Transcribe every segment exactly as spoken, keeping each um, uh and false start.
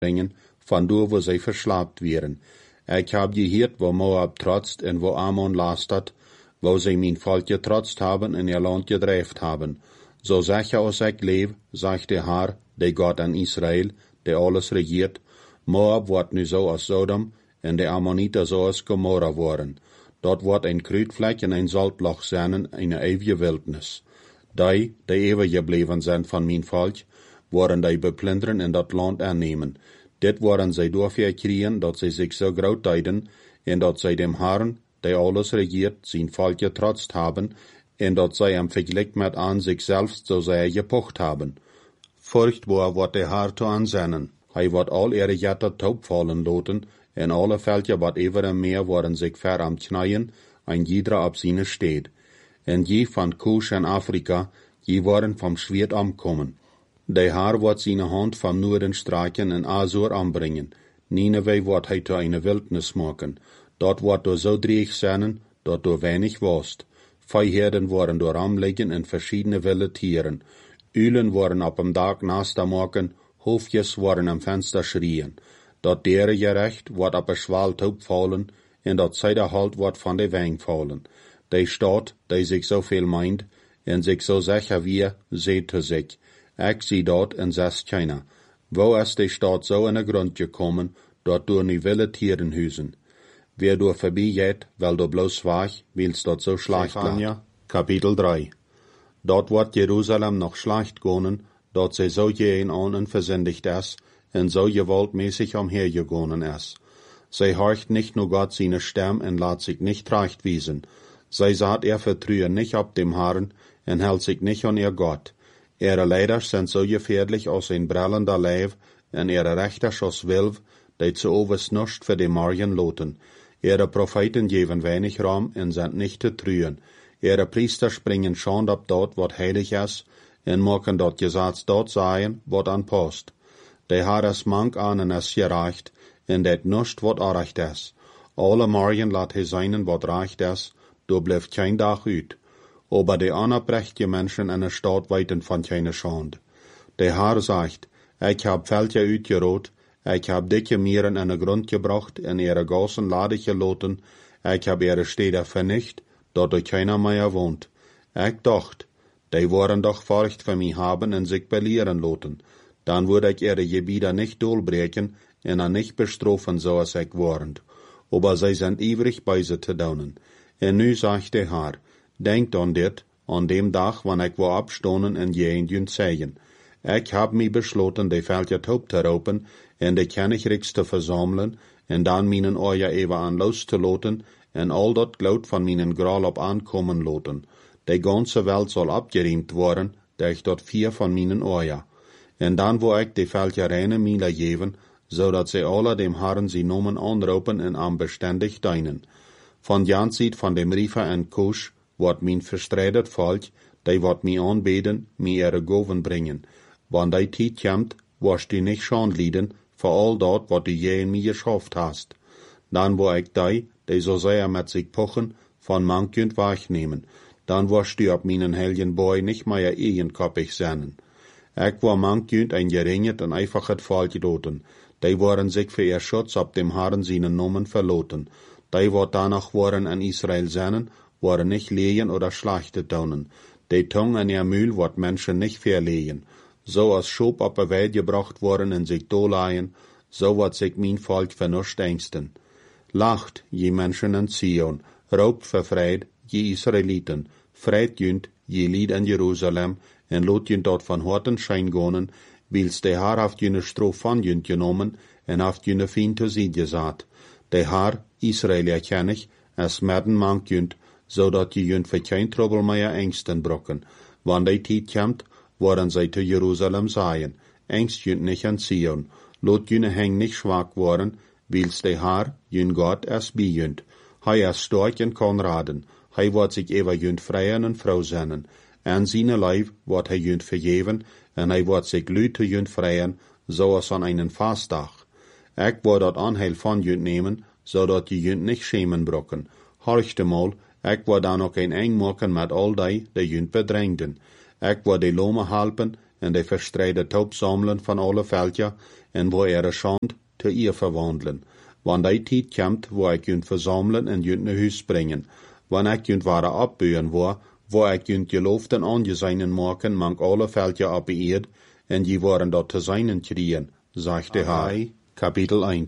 brengen, van door wo zij verslaapt werden. Ik heb gehoord wo Moab trotzt en wo Ammon lastert, wo zij mijn volk getrotzt hebben en ihr land gedreeft hebben. Zo zeg je als ik leef, zegt de Heer, de God aan Israël, die alles regiert, Moab wordt nu zo als Sodom, en de Ammonieten zo als Gomorra worden. Dort wordt een kruidvlek en een zaltloch zijn, een eeuwige wildnis. Die, die eeuwig gebleven zijn van mijn volk, worden die beplunderen en dat land aannemen. Dit worden zij doorverkriegen, dat zij zich zo groot deiden, en dat zij dem Herrn, die alles regiert, zijn volk getrotzt hebben, en dat zij hem vergelijk met aan zichzelf, zo zij gepocht hebben. Furchtbaar wordt de Herr te aanzennen. Hij wordt al ihre Jätter taub vallen laten, en alle Völker wat ever en meer worden zich ver am knien, ein jeder op zijn steed. En je van Kush en Afrika, je worden vom Schwert omkomen. De Herr wordt zijn hand vom Noorden strijken en Azur aanbrengen. Nineveh wordt hij te eine wildnis maken. Dort wordt door zo dreig zijn, dat door weinig wost. Vijherden worden door am liggen en verschiedene wilde tieren. Ulen worden op hem dak naast maken, hoofdjes worden am venster schrien. Dat dere gerecht wordt op een schwaal taub vallen, en dat zijde halt wordt van de weng vallen. De staat, die zich zoveel meint, en zich zo zeker wie, zegt te zich, ik zie dat en zegt keiner. Wo is de staat zo in de grond gekomen, dat door nu wilde tieren huizen. Wer door voorbij gaat, wel door bloos zwaag, wils dat zo slecht laat. Kapitel drie. Dort wordt Jeruzalem nog slecht gonen, dat zij zo geen aan en verzindigt is, en zo gewaltmäßig omhergegangen is. Zij horcht nicht nur Gott seine Stimme en laat sich nicht recht wiesen. Zij saat er vertrühen nicht op dem Herrn en hält sich nicht an ihr Gott. Ihre Leiders sind so gefährlich als ein brellender Leib en ihre Rechters als Wilf, die zu oversnuscht für die Morgen loten. Ihre Propheten geben wenig Raum en sind nicht zu trühen. Ihre Priester springen schon op dort, wat heilig is, en maken dat Gesetz dort sein, wat anpasst. De Herr is mank aan en is gerecht, en dat nust wat recht is. Alle morgen laat hij zijn wat recht is, do blijft geen dag uit. Aber de onoprechte Menschen in de stad weten van keine schande. De Herr zegt, ik heb Völker uitgeroot, ik heb dicke mieren in de grond gebracht en ihre gassen ladig gelaten, ik heb ihre steden vernicht, dat er keiner mehr wohnt. Ik dacht, die worden doch Furcht für mich haben en sich belehren laten. Dan würde ich ihre Gebiete nicht dolbreken en er nicht bestrafen, so als ich warend. Aber sie sind ivrig bei sie zu daunen. En nu sagt der Herr, denkt an dit, an dem Tag, wann ich wo abstonen en je in jün zeggen. Ich hab mich beschloten, die Völker taub zu raupen, en de Königreichs zu versammeln, en dan minen Euer even an loszulaten, en al dat Glaut van minen Gral op aankomen laten. De ganze Welt soll abgeriemt worden, durch dat vier van minen Euer. En dan wo ik de Völker reine Miele geven, zodat zij alle dem Herrn sie nomen aanroepen en am beständig deinen. Van Jansied van dem Riefer en Kusch wordt mijn verstredet volk, die wordt mij aanbeden, mij ihre Goven brengen. Wann die tijd komt, wirst du nicht schand lieden, voor al dat wat du je in mij geschafft hast. Dan wo ik die, die so sehr met sich pochen, van mankjent wegnemen. Dan wirst du op mijn helgen boy nicht mehr eigenkoppig zijn. Ik war mankjent ein geringet en einfachet volk doten. Die worden sich für ihr Schutz op dem Herrn seinen Namen verloten. Die wat danach waren an Israel zijn, worden nicht lehen oder schlachtet daunen. Die Tung an ihr Mühl wird Menschen nicht verlehen. So als Schop op een Welt gebracht worden en sich doleien, so wird sich mein Volk vernuscht ängsten. Lacht, je Menschen in Zion, raubt verfreit, je Israeliten, freit jünt, je Lied in Jerusalem, en lot jünt dort van Horten schein gonen, wils de Haar haft jüne Stroh van jünt genommen, en haft jüne Fien te Sied gesaat. De Haar, Israel erkenn ich, es merden mank jünt, zodat je jünt für kein Trouble mehr ängsten brocken. Wann de Tiet kommt, worden zij te Jerusalem sein, ängst jünt nicht an Zion, lot jüne heng nicht schwach worden, wils de Haar, jün Gott es bij jünt. Hij is stark en kan raden, hij wordt zich ever jünt vrijen en vrouw zennen. En zijn lijf wordt hij jünt vergeven, en hij wordt zich luid te jünt vrijen, zoals an einen Fastdag. Ik word dat aanheil van jünt nemen, zodat je jünt nicht schämen brocken. Horchte mal, ik word dan ook een eng maken met al die, die jünt bedrängden. Ik word de lome helpen, en de verstreide taub sammeln van alle Völker, en wo ihre Schand te ihr verwandeln. Wann die tijd komt, wo ik kunt verzamelen en junt naar huis brengen. Wann ik kunt ware opbouwen waar, wo ik kunt geloofden aangezienen maken, mank alle veldje op de eerd, en die waren dat te zijnen kriegen, zegt de Heer. Kapitel één.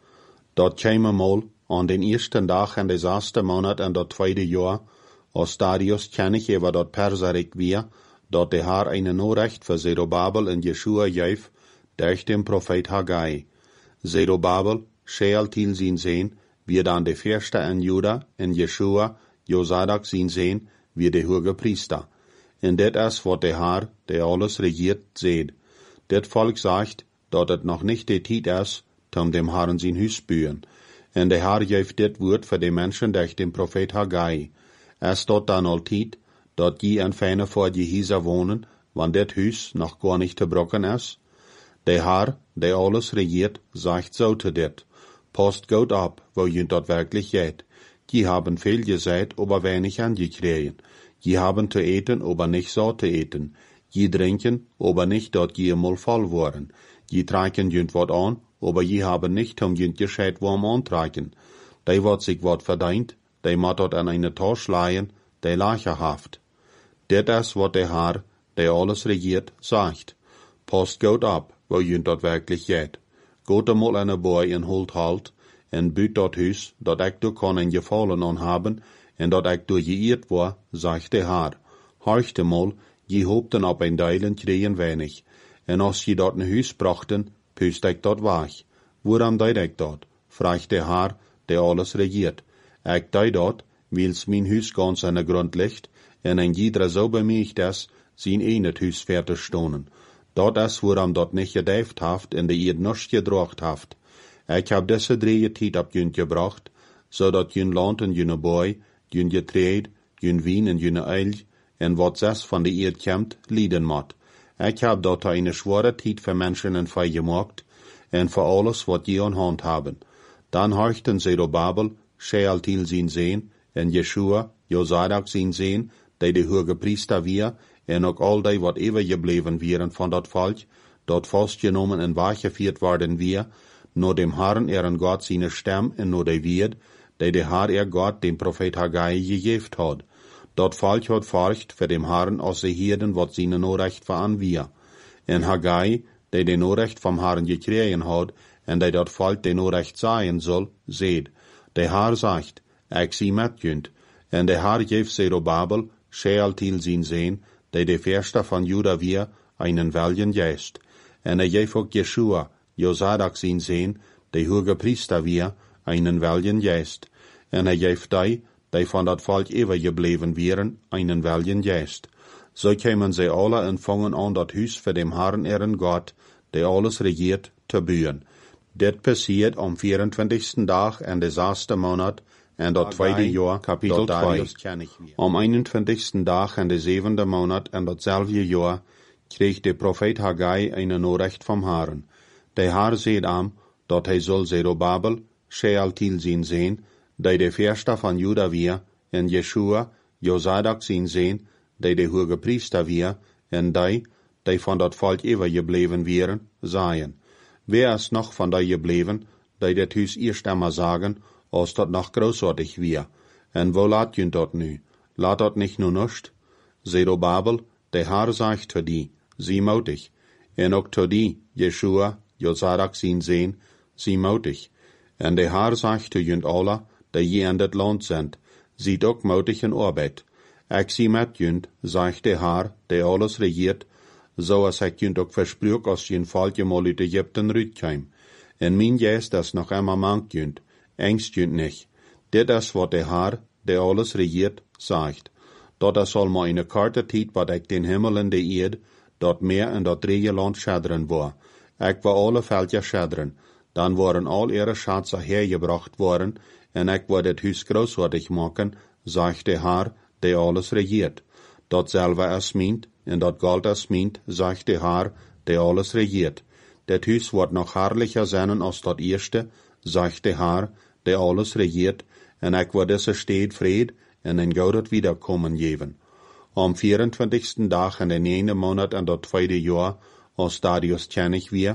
Dat kwam mal aan den eersten dag en de zesde maand en dat tweede jaar, als Darius kennig over dat Perserik weer, dat de Heer een Nachricht voor Zerubabel en Jeschua geef, durch den Prophet Haggai. Zerubabel, Shealtiel zijn zijn, wie dan de Fürste in Juda, en Jeschua, Josadak zijn zijn, wie de hoge Priester. En dit is wat de Heer, der alles regiert, zegt. Dit volk zegt, dat het nog niet de tijd is, om dem Herrn zijn huis bouwen. En de Heer geeft dit woord voor de mensen durch den Prophet Haggai. Es dat dan altijd, dat die en fijne voor die huizen wonen, want dit huis nog gar niet te brokken is? De Heer, der alles regiert, zegt zo te dit. Passt goed op, wo je dat werkelijk geht. Die haben viel gesät, aber wenig angekregen. Die haben zu eten, aber nicht so zu eten. Die trinken, aber nicht, dat die mal voll waren. Die tragen jünt wat an, aber die haben nicht um jünt gescheit warm antragen. Die wat sich wat verdient, die mat dat an eine Tasche leihen, die lacherhaft. Dit is wat der Herr, der alles regiert, sagt. Passt gut ab, wo jünt dat wirklich geht. Geht einmal an een boy en holt halt, en buut dat huis, dat ik door kan en gefallen aan hebben, en dat ik door geëerd war, zegt de Heer. Horchte mal, je hoopten op een deilen kregen weinig, en als je dat een huis brachten, pust ik dat weg. Waarom deed ik dat? Vraagt de Heer, der alles regiert. Ik deed dat, wils mijn huis ganz aan de grond ligt, en een jeder zo bemiecht is, zijn een het huis fertig stonen. Dat is waarom dat niet gedijft heeft en de eerd nog gedracht heeft. Ik heb deze drie tijd op jun gebracht, zodat jun land en jun boy, jun getreed, jun wien en jun eil, en wat zes van de eerd komt, lieden moet. Ik heb dat een zware tijd voor mensen en voor gemaakt, en voor alles wat je aan hand hebben. Dan horchten Zerubabel, Shealtiel zijn zijn, en Jeschua, Josadak zijn zijn, die de hoge priester weer, en ook al die wat overgebleven wieren van dat volk, dat vastgenomen en weggevierd worden weer, nur dem Herrn ihren Gott seine Stem en nur de Wied, die de Herr ihr Gott dem Prophet Haggai gegeft hat. Dat volk hat forcht für dem Herrn aus de Hirden wat seine Nachricht van wir. En Haggai, die de Nachricht vom Herrn gekregen hat, en die dat volk de Nachricht sagen soll, seht. De Herr sagt, ik zie met junt. En de Herr geeft Zerubabel, Shealtiel zijn zijn, die de Fürste van Juda weer, einen welgen geest. En er geeft ook Jeschua, Josadak zijn zijn, de hoge Priester weer, einen welgen geest. En er geeft die, die van dat volk overgebleven wieren, einen welgen geest. So kämen sie alle en vangen an dat huis voor dem Herrn ihren Gott, der alles regiert, te bouwen. Dit passiert am vierentwintigsten dag en de zesde maand, en dat tweede jaar, kapitel twee. Am eenentwintigsten dag en de zevende maand en datzelfde jaar, kreeg de profeet Haggai een Nachricht vom Herrn. De Heer zeed am, dat hij zal Zerubabel, Shealtiel zijn zijn, die de Fürste van Juda weer, en Jeschua, Josadak zijn zijn, die de hoge Priester weer, en die, die van dat volk overgebleven wieren, zeggen. Wer is nog van die gebleven, die dit huis eerst einmal sagen, als dat nog großartig weer? En wo laat je dat nu? Laat dat niet nu nust? Zerubabel, de Heer zegt te die, zie moutig. En ook te die, Jeschua, Josadak zijn zijn, zie moutig. En de Heer zegt te junt alle, die je in dit land zijn, ziet ook moutig in arbeid. Ik zie met junt, zegt de Heer, die alles regiert, zoals ik junt ook versprook als je een volkje mal uit Egypten uitkwam. En mijn geest is nog immer mank junt, engst junt niet. Dit is wat de Heer, die alles regiert, zegt. Dat is al maar een korte tijd wat ik den Himmel en de eerd, dat meer en dat drie land schaderen war. Ik wil alle veldjes schaderen. Dan waren al ihre Schätze hergebracht worden, en ik wil dit huis großartig maken, zegt de Heer, die alles regiert. Datzelfde is meent, en dat gold is meent, zegt de Heer, die alles regiert. Dit huis wordt nog herrlicher zijn als dat eerste, zegt de Heer, die alles regiert, en ik wil deze stad vrede en een gouden wiederkommen geven. Am vierentwintigsten dag in de ene maand en dat tweede jaar, als Darius kennig weer,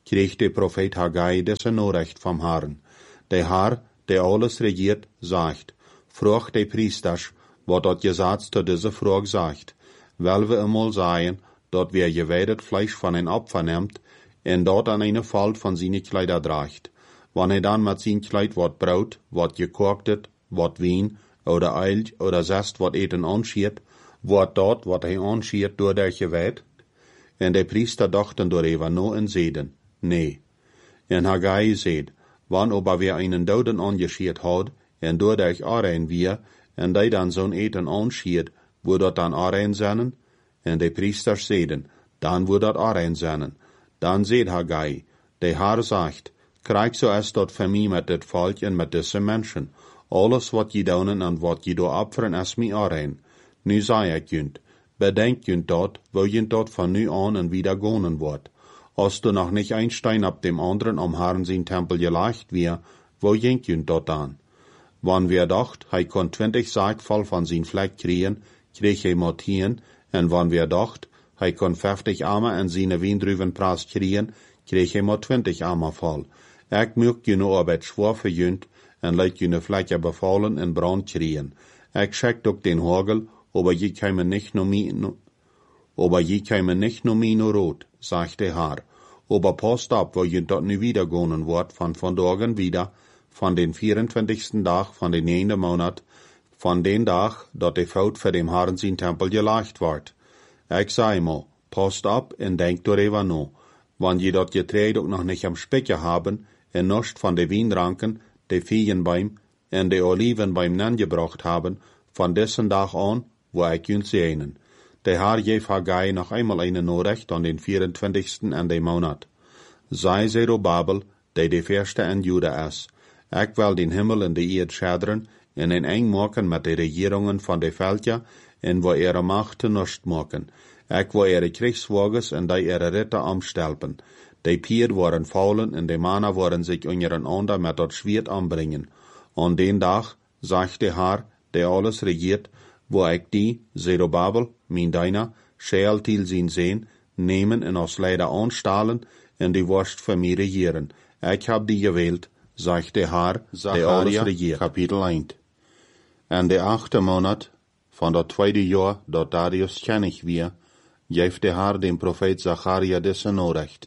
kriegt der Prophet Haggai diese Nachricht vom Herrn. Der Herr, der alles regiert, sagt, fragt die Priesters, was dort gesagt zu dieser Frage sagt, weil wir einmal sagen, dort wer geweidet Fleisch von ein Opfer nimmt, en dort an eine Falt von seine Kleider tragt. Wann er dann mit sein Kleid wat Brot, wat gekochtet, wat Wein, oder Eil, oder Sest wat eten anschiert, wat dort, wat hij anschiert, door der geweiht? En de Priester dachten darüber no en zeiden, nee. En Haggai zeid, wann aber wer einen Doden angeschiert hat, en door der arein wir, en die dan zo'n eten anschiert, wo dat dan arein sennen? En de Priesters zeiden, dan wo dat arein sennen. Dan zeid Haggai, de Herr sagt, krijg zo es dat voor mij met dit volk en met deze mensen. Alles wat je doen en wat je door opferen is mij arein. Nu zei ik junt, bedenk junt dat, wo junt dat van nu aan en wieder gonen wordt. Als du noch nicht ein Stein ab dem anderen am Herrn sein Tempel gelegt wir, wo jenk junt dat an? Wann wir dacht, hij kon twintig Sack voll von sein Fleck kriegen, krieg hij Mottien, en wann wir dacht, hij kon vijftig Arme en seine Wiendruvenpras kriegen, krieg hij maar twintig Arme voll. Ik möcht je nu arbeit schwor für junt, en leid je ne Flecke befallen en brand kriegen. Ik schickt ook den Hagel, aber je käme nicht nur mi, no, aber je käme nicht nur mi no rot, sagt der Herr. Aber passt ab, wo je dort nu wieder gonen wird, von von Tagen wieder, von den vierundzwanzigsten Tag, von den jenen Monat, von den Tag, dort de Faut für dem Herrn sein Tempel gelegt wird. Ich sei mal, passt ab en denkt darüber no. Wann je dort Getreide auch noch nicht am Specke haben, en nicht von de Wienranken, de Feigenbaum, en de Olivenbaum nangebracht haben, von dessen Tag an, wo ich ihn sehnen. Der Herr gef Haggai noch einmal eine Nachricht an den vierundzwanzigsten an dem Monat. Sei Zerubabel, der de Fürste in Juda ist. Ich will den Himmel in die Erde schädern, en een eng maken mit de Regierungen von de Völker, en wo ihre Macht nicht machen. Ich will ihre Kriegswagens en die ihre Ritter amstelpen. De Pier waren faulen en de Männer waren sich untereinander mit dat Schwert anbringen. An den Tag, sagt der Herr, der alles regiert, wo ich die, Zerubabel, mein Deiner, Scheeltil sin sehen, nehmen en als Leider anstahlen en die Wurst für mich regieren. Ich hab die gewählt, sagt der Herr, der alles regiert. Kapitel eins. En der achte Monat, von der zweite Jahr, dort Darius kennig wir, geft der Herr dem Prophet Zacharia diese Nachricht.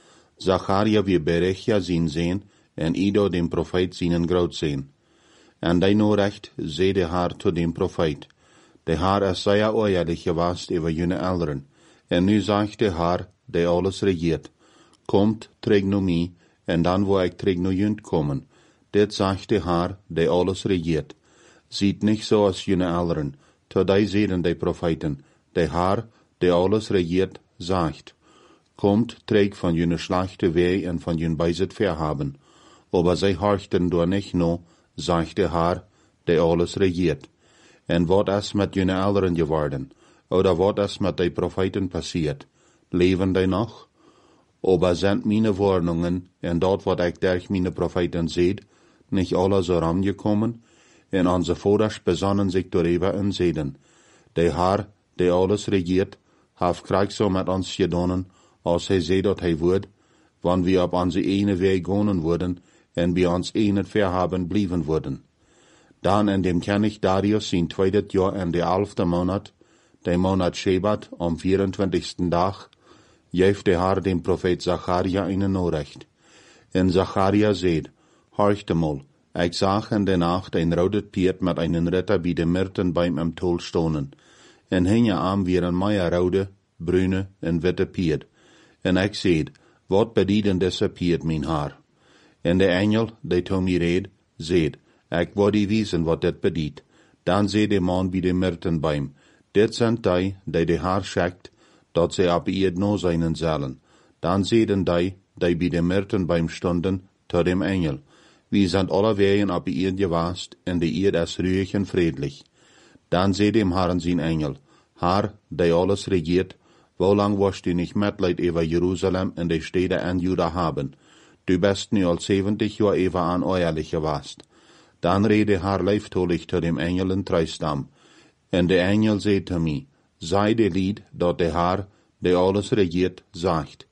Zacharia wie Berechia sin sehen, en Ido dem Prophet seinen Graut sehen. En die Nachricht seh der Herr zu dem Prophet. Der Herr ist sehr ehrlich gewast über jene Älteren. En nu sagt der Herr, der alles regiert, kommt, träg nu mi, en dann wo ich träg nu jünt kommen. Dit sagt der Herr, der alles regiert. Sieht nicht so als jene Älteren, to die sehen die Propheten. Der Herr, der alles regiert, sagt, kommt, träg von jene schlechte Weh en von jene Beiset verhaben. Aber sie horchten doch nicht no, sagt der Herr, der alles regiert. En wat is met jene Älteren geworden? Oder wat is met die Propheten passiert? Leben die noch? Aber sind meine Warnungen, en dort wat ich durch meine Propheten seht, nicht alle so rangekommen? En unsere Voders besonnen sich darüber und sehen. Der Herr, der alles regiert, hat Krieg so mit uns gedonnen, als er seht, dat hij wird, wann wir auf unsere eine Weg gehen würden, en wir uns einen verhaben blieben würden. Dann in dem König Darius sein zweites Jahr in der elfte Monat, der Monat Shebat, am vierundzwanzigsten Tag, geft der Herr dem Prophet Zacharia eine Nachricht. En Zacharia seht, horchte mal, ich sah in der Nacht ein rotes Pferd mit einem Ritter bei dem Myrtenbaum am Tol stonen. En hinge am wie ein meierrode, brüne en witte Pferd. En ich seht, wat bedienen diese Pferd, mein Herr? En der Engel, der to mir red, seht, ich will die wiesen, wat dit bediet. Dan seht der Mann bei dem Myrtenbaum. Dit sind die, die der Herr schickt, dat sie ab ihr no seinen sollen. Dan sehen die, die bei dem Myrtenbaum stunden, zu dem Engel. Wir sind alle Wegen ab ihr gewast, und die Erde ist ruhig und friedlich. Dann seht dem Herrn sein Engel, Herr, der alles regiert, wo lang wirst du nicht Mitleid über Jerusalem und die Städte in Juda haben? Du bist nu al siebzig Jahre über an ehrlich gewast. Dann rede Herr leiftolig zu dem Engel in Treistam. Und der Engel seht zu mir, sei der Lied, dort der Herr, der alles regiert, sagt.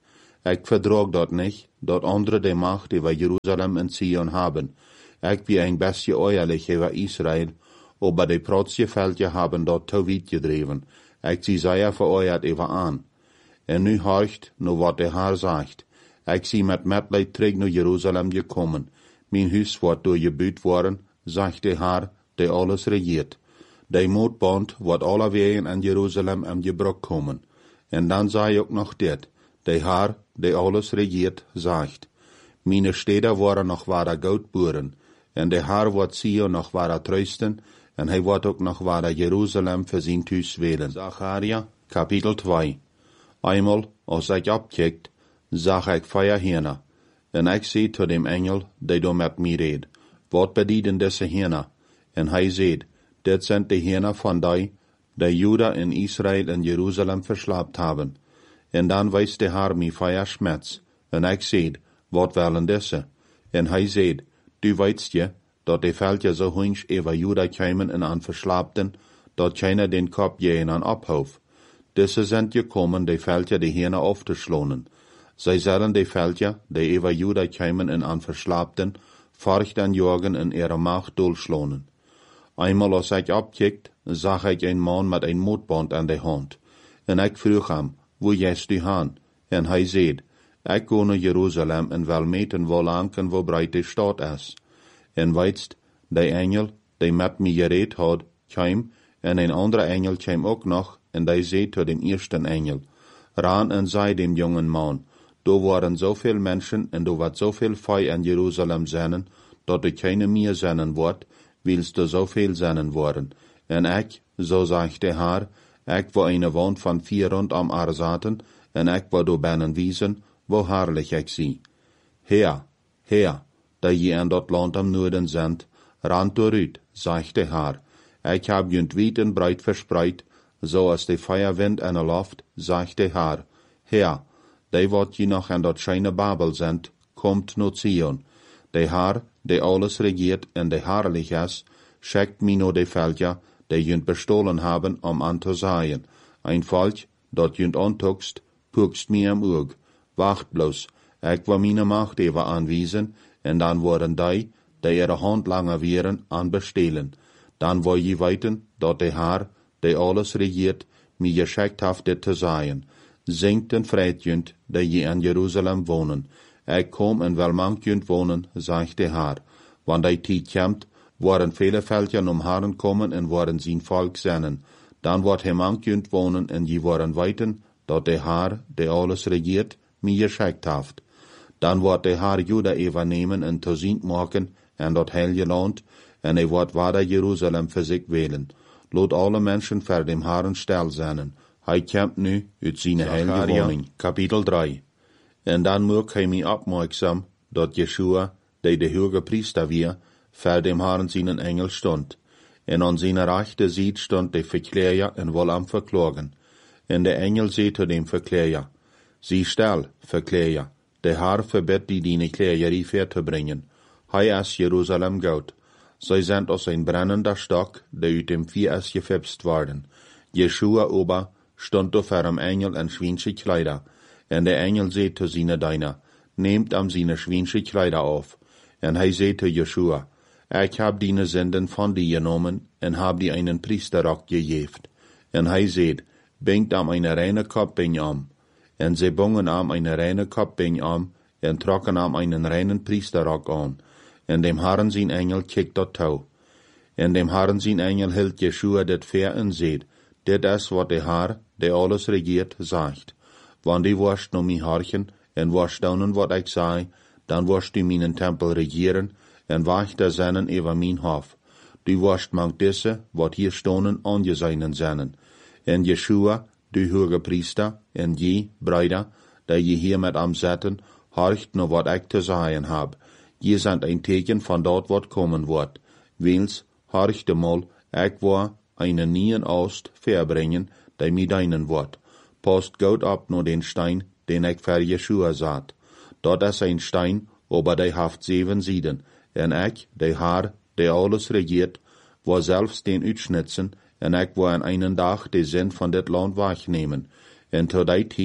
Ik verdraag dat niet, dat andere de macht over Jerusalem en Zion haben. Ik wie een beetje oorlijk over Israël, aber de protstje veldje haben dat te weit gedreven. Ik zie zeer veroorlijk over aan. En nu horcht, nu wat de Heer zegt. Ik zie met metleid terug naar Jeruzalem gekomen. Mijn huis wordt door gebuut worden, zegt de Heer, die alles regiert. De moedband wordt alle wegen in Jeruzalem am gebruik komen. En dan zei ook nog dit, de Heer, die alles regiert, zegt. Mijn steden worden nog ware goudboeren, en de Heer wordt Sion nog ware trösten, en hij wordt ook nog ware Jeruzalem voor zijn thuis wählen. Zacharia, kapitel twee. Einmal, als ik opkijkt, zag ik vier hierna, en ik zei tot dem engel, die door met mij reed, wat bedienen deze hierna? En hij zei, dit zijn de hierna van die, die Juda en Israël en Jeruzalem verslaapt hebben. En dan wijst de Heer mij vier schmets, en ik zei, wat willen deze? En hij zei, du weißt je, dat de veldje zo hunch over Juda kwamen en aan verslaapten, dat keiner den kop je aan ophouf. Deze zijn gekomen de veldje de hierna auf te slonen. Zij zullen de veldje, die over Juda kwamen en aan verslaapten, forcht en jorgen en ihre macht dolslonen. Einmal als ik opkikt, zag ik een man met een moedband aan de hand. En ik vroeg hem, wo jest du han? En hij zei, ik go naar Jeruzalem en wil meten wo lang en wo breit de stad is. En weitst, de engel, die met mij gereed had, kwam, en een andere engel kwam ook nog, en die zei tot dem eersten engel, ran en zei dem jongen man, do waren zoveel mensen en do wat zoveel fei in Jeruzalem zijn, dat er keine meer zijn wordt, willst du zoveel zijn worden. En ik, zo zegt de Heer, ik wil een wand van vier rondom haar zaten, en ik wil do binnen wiesen, wo herrlich ik zie. Heer, Heer, dat je in dat land am noorden zendt, rand eruit, zegt de Heer. Ik heb junt wiet en breid verspreid, zoals de feierwind in de loft, zegt de Heer. Heer, die wat je nog in dat schijne Babel zendt, komt naar Zion. De Heer, die alles regiert en de herrlich is, schickt mij naar de veldja, die junt bestolen hebben om aan te zaaien. Een volk, dat junt aantoekst, pukst mij am oog. Wacht bloos, ik wil mijn macht even aanwijzen, en dan worden die, die ihre hand langer wären, aan bestelen. Dan wil je weten, dat de Heer, die alles regiert, mij geschickt heeft dit te zeggen. Zingt en vreit junt, die je in Jeruzalem wonen. Ik kom en wil mank junt wonen, zegt de Heer. Want die tijd komt, worden vele veldjen om Herren komen en worden zijn volk zijn. Dan wordt hij mank junt wonen en je worden weten, dat de Heer, die alles regiert, mij geschickt heeft. Dan wordt de Heer Juda even nemen en te zien maken en dat heilige land, en hij wordt weder Jeruzalem voor zich wählen. Laat alle mensen voor dem Herren stil zijn. Hij komt nu uit zijn heilige woning. Kapitel drie. En dan moet hij mij opmerksam, dat Jeshua, die de hoge priester weer, voor dem Herren zijn engel stond. En aan zijn rechte zijde stond de verkleer en wil am verklagen. En de engel zei tot dem verkleer, zie stil, verkleer, de Heer verbiedt die die Kleider hierver te brengen. Hij is Jeruzalem goud. Zij zijn als een brennender stok, die uit dem Vier is gefipst worden. Jeshua ober stond door voor hem engel en schwinsche Kleider. En de engel zei te zijn Diener, nehmt am seine schwinsche Kleider auf. En hij zei te Jeshua, ik heb die Sünden van die genomen en heb die einen Priesterrock gegeven. En hij zei, bingt am eine reine Kopfbing am. En sie bungen am eine reine Kopfbing am, en trokken am einen reinen Priesterrock an. En dem Herren zijn engel kikt dat touw. En dem Herren zijn engel hield Jeshua dit ver en zei, dit is wat de Heer, die alles regiert, zegt. Want die worst no mi harchen, en worst daunen wat ik zei, dan worst du mijn tempel regieren, en wacht der zinnen over mijn hof. Du worst mank disse, wat hier stonen, aangezeinen zinnen. En Jeshua, du hoge priester, en je, bruider, die je hier met am zetten, horcht no wat ik te zeggen heb. Je zijn een teken van dat wat komen wordt. Wils, horcht de mal, ik wil einen nieuwen oost verbrengen, die mij deinen wordt. Post goud op no den Stein, den ik voor Jeshua zat. Dat is een Stein, aber die haft zeven zieden. En ik, de Heer, die alles regiert, wil zelfs den uitschnitzen, en ik wil in einen dag de zin van dit land wegnemen. En tot die tijd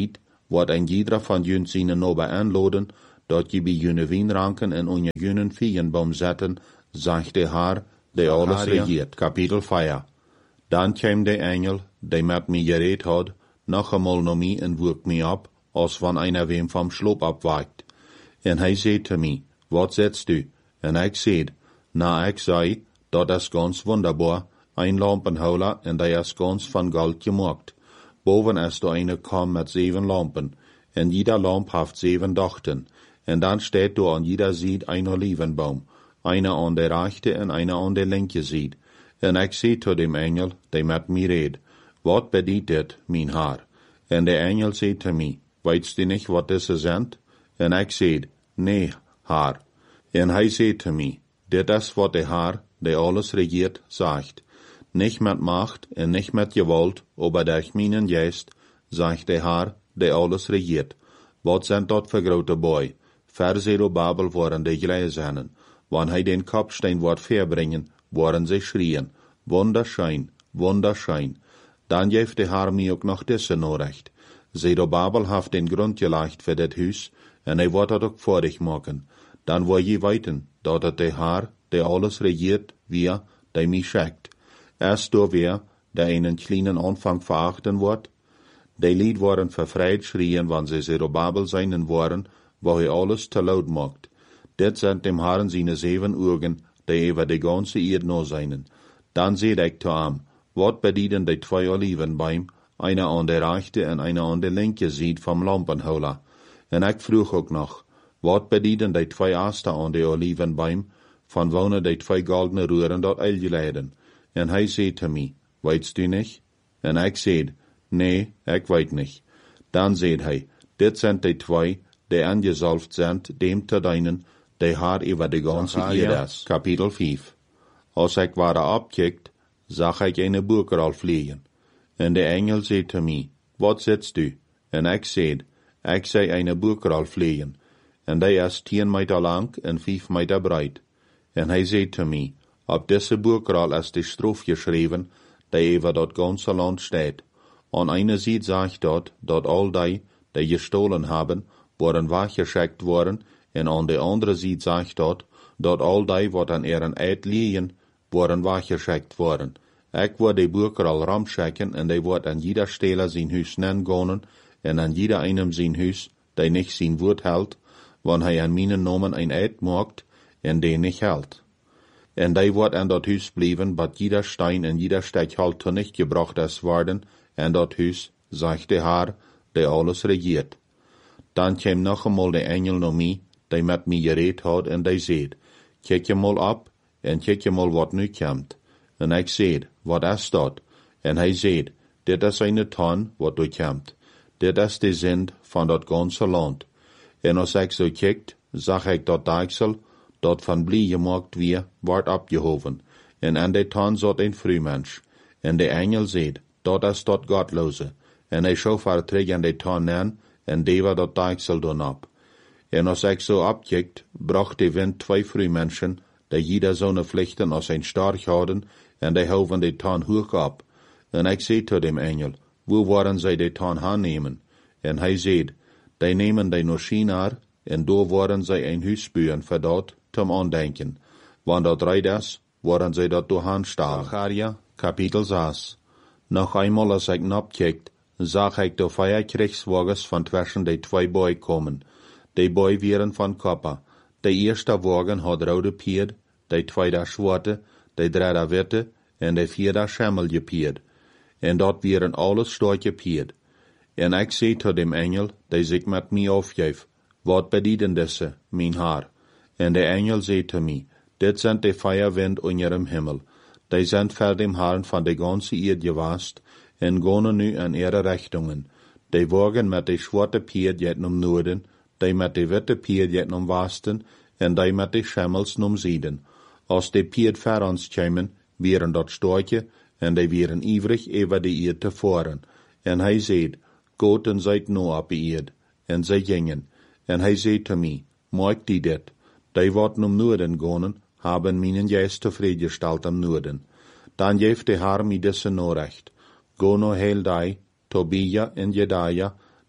wordt een jeder van jun zijn nobe aanloden, dat je bij june wijnranken en on junen viejenboom zetten, zegt de Haar, die alles regiert. Kapitel vier. Dan kwam de engel, die met mij gereed had, nog eenmaal naar mij en woek mij op, als van einer wem vom sloop opwaakt. En hij zei te mij, wat zetst u? En ik zei, na ik zei, dat is ganz wunderbar, een lampenholer en die is ganz van goud gemaakt. Boven is er eine kam met zeven lampen, en jeder lamp heeft zeven dochten, en dan steht er an jeder Seite ein Olivenbaum, einer an der rechte en einer an der linke Seite. En ik zei zu dem Engel, die met mij reed, wat bedient dit, mijn Haar? En de Engel zei te mij, weetst du nicht, wat diese sind? En ik zei, nee, Haar. En hij zei te mij, dit is wat de Haar, die alles regiert, sagt. Nicht mit Macht en nicht mit Gewalt, aber durch meinen Geist, sagt der Herr, der alles regiert. Wat sind dort für grote Boy? Ver Zerubabel waren die Gläsernen. Wann hij den Kopfstein wordt verbringen, waren sie schrien. Wunderschein, wunderschein. Dan geeft de Herr mir ook noch disse Nachricht. Zerubabel heeft den Grund gelegt für dit Huis, en hij wordt het ook vorig maken. Dan wil je weten, dat het de Herr, der alles regiert, wir, der mich schickt. Erst door wer, der einen kleinen Anfang verachten wordt. Die Lied worden verfreit schrien, wann sie Zerubabel seinen waren, wo hij alles te laut macht. Dit sind dem Herrn seine zeven Augen, die über die ganze Erde no seinen. Dan seht ik zu ihm, wat bedienen die zwei Olivenbäume, einer an der rechte en einer an der linke Seite vom Lampenholer. En ik vroeg ook nog, wat bedienen die zwei Aster an der Olivenbäume, van wonen die zwei goldene Röhren dort eilgeleiden. En hij zei te mij, weetst du nicht? En ik zei, nee, ik weet nicht. Dan zei hij, dit zijn die twee, die angesalft sind, dem te dienen, die Haar über die ganze Erde is. Kapitel vijf. Als ik ware opkikt, zag ik eine boekrol vliegen. En de engel zei te mij, wat zitst du? En ik zei, ik zei eine boekrol vliegen. En die is tien meter lang en vijf meter breit. En hij zei te mij, op deze boekrol is de strof geschreven, die over dat ganze land steht. An einer Seite sagt dort, dat all die, die gestohlen haben, worden weggeschickt worden, en an der andere Seite sagt dort, dat all die, wat an ihren Eid liegen, worden weggeschickt worden. Ik word die boekrol ramschikken, en die wordt an jeder Stelle zijn huis nennen, en an jeder einem zijn huis, die nicht zijn woord hält, wann hij an meinen Namen ein Eid macht, en die nicht hält. En die wordt an dat huis blijven, bat jeder Stein en jeder Stechhalt zu nicht gebracht is worden, en dat huis, sagt de Haar, die alles regiert. Dan kwam nog eenmaal de engel naar mij, die met mij gereed had, en die zei, kijk je mal op, en kijk je mal wat nu komt. En ik zei, wat is dat? En hij zei, dit is een ton wat nu komt. Dit is de zin van dat ganze land. En als ik zo kijkt, zag ik dat daagsel, dat van blie gemaakt weer, wordt opgehoven. En aan de ton zat een vrouwmens. En de engel zei, dat is dat godloze. En hij schoof haar terug aan de ton aan, en deed dat daagsel dan op. En als ik zo opkijkt, bracht de wind twee vrouwmensen, die jeder zo'n vlechten als een stark hadden, en die hoven de ton hoog op. En ik zei tot dem engel, wo worden zij de ton aannemen? En hij zei, die nemen die naar China, en door worden zij een huis bouwen voor dat, zum aandenken. Wanneer dat rijdt is, worden zij dat door aanstaan. Zacharia, kapitel zes. Nog eenmaal als ik opkijkt, zag ik de vier krijgswagens van tussen de twee boy komen. Die boy waren van kopper. De eerste wagen had rode pied, de tweede zwarte, de derde witte, en de vierde schimmelige pied. En dat waren alles sterke pied. En ik zei tot dem engel, die zich met mij afgeef, wat bedienen deze, mijn Haar? En de engel zei te mij, dit zijn de vier wind onder dem Himmel. Die zijn voor dem Herrn van de ganze Erde gewast, en gaan nu in ihre Richtungen. Die wagen met de zwarte pied jet om noorden, die met de witte pied jet om westen, en die met de schimmels om zuiden. Als de pied voor ons kwamen, waren dat sterke, en die waren ivrig over de Erde te voeren. En hij zei, Gott en zijt nu op de Erde. En zij gingen. En hij zei te mij, maak die dit. Die wat om noorden gaan, hebben mijn geest tevreden am noorden. Dan geeft de Herr mij deze Nachricht. Go no heel die, Tobia en Jedaja,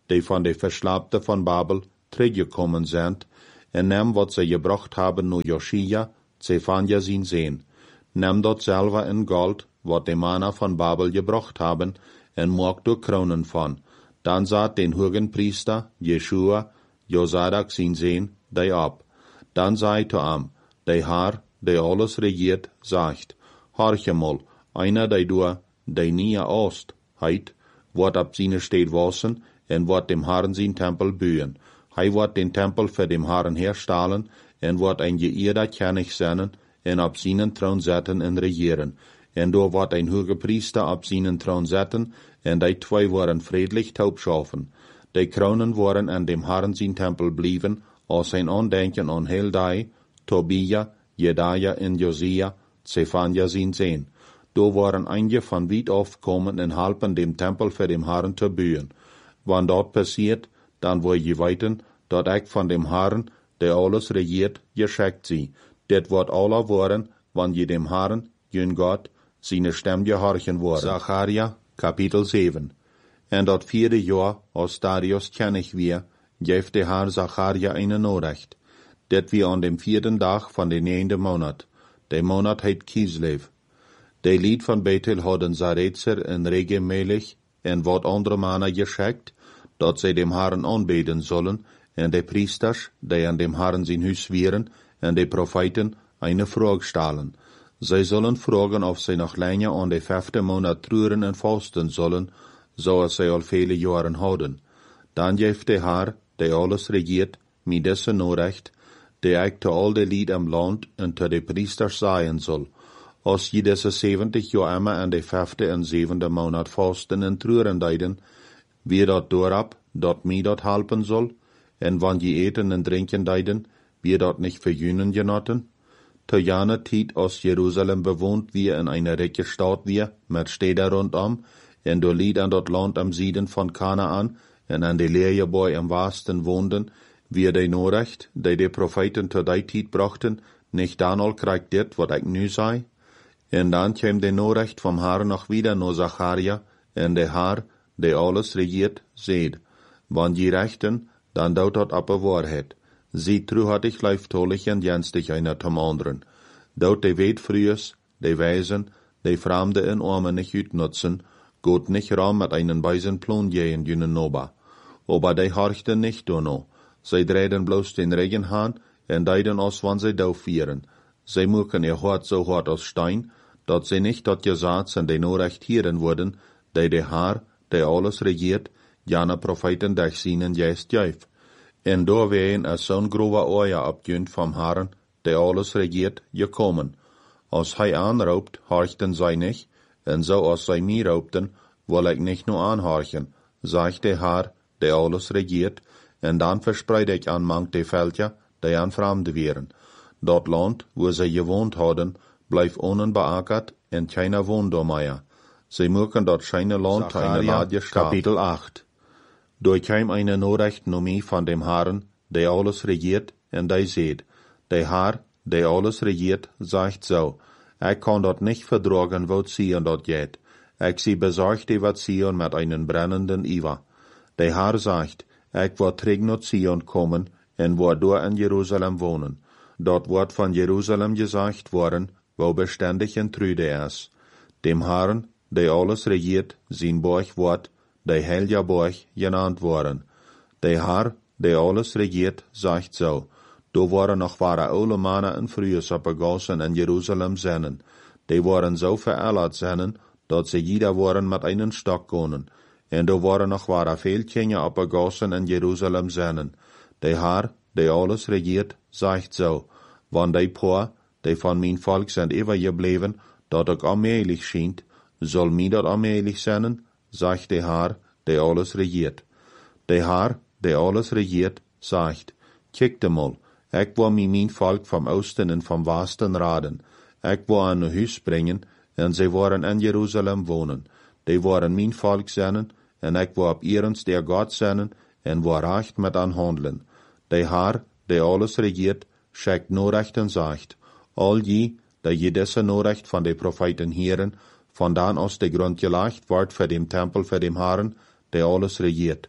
die von de Verslapte von Babel teruggekommen sind, en nem wat ze gebracht haben nu Joschia, Zephania sin sehen. Nem dort selber in Gold, wat de Mana von Babel gebracht haben, en mocht du kronen von. Dann saht den hohen Priester, Jeschua, Josadak sin sehen, dei ab. Dann sei to am, dei Haar, dei alles regiert, sagt, horche mal, einer dei du, dei nie ost, heit, wat ab sine steht wassen, en wat dem Herrn sin Tempel bühen. Hij wat den Tempel für dem Herrn herstellen, en wat ein geirrter König seinen, en ab seinen Thron setzen en regieren. En do wat ein hoger Priester ab seinen Thron setzen, en die zwei waren friedlich taubschaffen. Die Kronen waren an dem Herrn sin Tempel blieben, aus sein Andenken an Heldai, Tobia, Jedaja en Josia, Zephania sin sehen. Do waren einige von weit aufkommen en halpen dem Tempel für dem Herrn zu bühen. Wann dort passiert, dann wo je weiten, dort ich von dem Herrn, der alles regiert, geschickt sie. Det wird aller waren, wann je dem Herrn, jün Gott, seine Stimme gehorchen worden. Zacharia, Kapitel sieben. En dat vierde Jahr, aus Darius König wir, geeft der Herr Zacharia eine Nachricht. Det wir an dem vierten Tag von den neunten Monat. Der Monat heit Kislev. Der Lied von Bethel hadden Saretzer en regelmäßig en wat andere Mana geschickt, dat zij dem Herrn aanbeden sollen, en de priesters, die an dem Herrn zijn huis wieren, en de Propheten, eine Frage stellen. Zij sollen fragen, of zij nog länger an de vijfde Monat truren en fasten sollen, zoals zij al vele jaren houden. Dan geeft de Herr, die alles regiert, met deze Nachricht, die ik te al de lied am land en te de priesters zeggen zal. Als je deze zeventig jaar immer an de vijfde en zevende Monat fasten en truren deiden, wie dat doorab, dat mij dat helpen zal, en wann je eten en drinken deiden, wie dat nicht verjünen genoten? Te jane tijd als Jerusalem bewohnt wie in einer rijke Stadt wie, met steden rondom, en door lied an dat land am Süden von Kanaan, en an de Leerjeboy am Westen woonden, wie de Nachricht, die de Propheten te die tijd brachten, nicht dan al krijgt dit, wat ik nu zei? En dan kwam de Nachricht vom Herrn noch wieder naar Zacharia, en de Herr, die alles regiert, seht. Wann je rechten, dan dout dat appe waarheid. Ziet tru had ich leiftolig en jenstig einer zum anderen. Dout de weet frühes, de wijzen, de Fremde en Arme nicht utnutzen, gut nicht raum mit einen weisen Plan gehen jünen Noba. Aber de horchten nicht dono. Zij drehen bloß den Regenhahn en deiden aus wann zij dau vieren. Zij muken ihr Hort so hart aus Stein, dat sie nicht dat Gesatz en de Nachricht hieren würden, de de Herr, der alles regiert, jana Propheten durch seinen Geist geif. En door ween a zo'n grove oja abgünd vom Herrn, der alles regiert, gekommen. Als hij aanroopt, horchten zij nicht, en so als zij mir roopten, wil ik nicht nur anhorchen, sagt der Herr, der alles regiert, en dan verspreid ik aan mank de Völker, die aan Fremde wären. Dat Land, wo zij gewohnt hadden, blijft onbeackert en keiner wohnt do mehr. Sie mögen dort scheine Land eine Lade Kapitel acht. Durch kein eine Nachricht nomie von dem Herrn, der alles regiert, en der seht. Der Herr, der alles regiert, sagt so, ich kann dort nicht verdragen, wo Zion dort geht. Ich sie besorgt über Zion mit einen brennenden Iwa. Der Herr sagt, ich wird träg nach Zion kommen, en wird dort in Jerusalem wohnen. Dort wird von Jerusalem gesagt worden, wo beständig en trüde ist. Dem Herrn, der alles regiert, sein Borch wird, der Helja Borch genannt worden. Der Herr, der alles regiert, sagt so, do waren noch wahre oude Mannen en Frühes abgegossen in Jerusalem sennen. Die waren so verallert sennen, dat sie jeder waren mit einen Stock gonen. En do waren noch wahre veel Kinder abgegossen in Jerusalem sennen. Der Herr, der alles regiert, sagt so, wann die Poor, die von mein Volk sind übergebleven, dat ik allmählich schient, soll mir dat allmählich sein, sagt der Herr, der alles regiert. Der Herr, der alles regiert, sagt, kiekte mal, ik wil mi mein Volk vom Osten en vom Westen raden. Ik wil an een huis brengen, en sie waren in Jerusalem wohnen. Die waren mein Volk zijn, en ik wil op ihrens der Gott zijn, en wil recht met an handelen. Der Herr, der alles regiert, schickt Nachricht en sagt, all die, die je deze Nachricht von de Propheten hören, von dann aus der Grund gelegt wird für dem Tempel für dem Herrn, der alles regiert.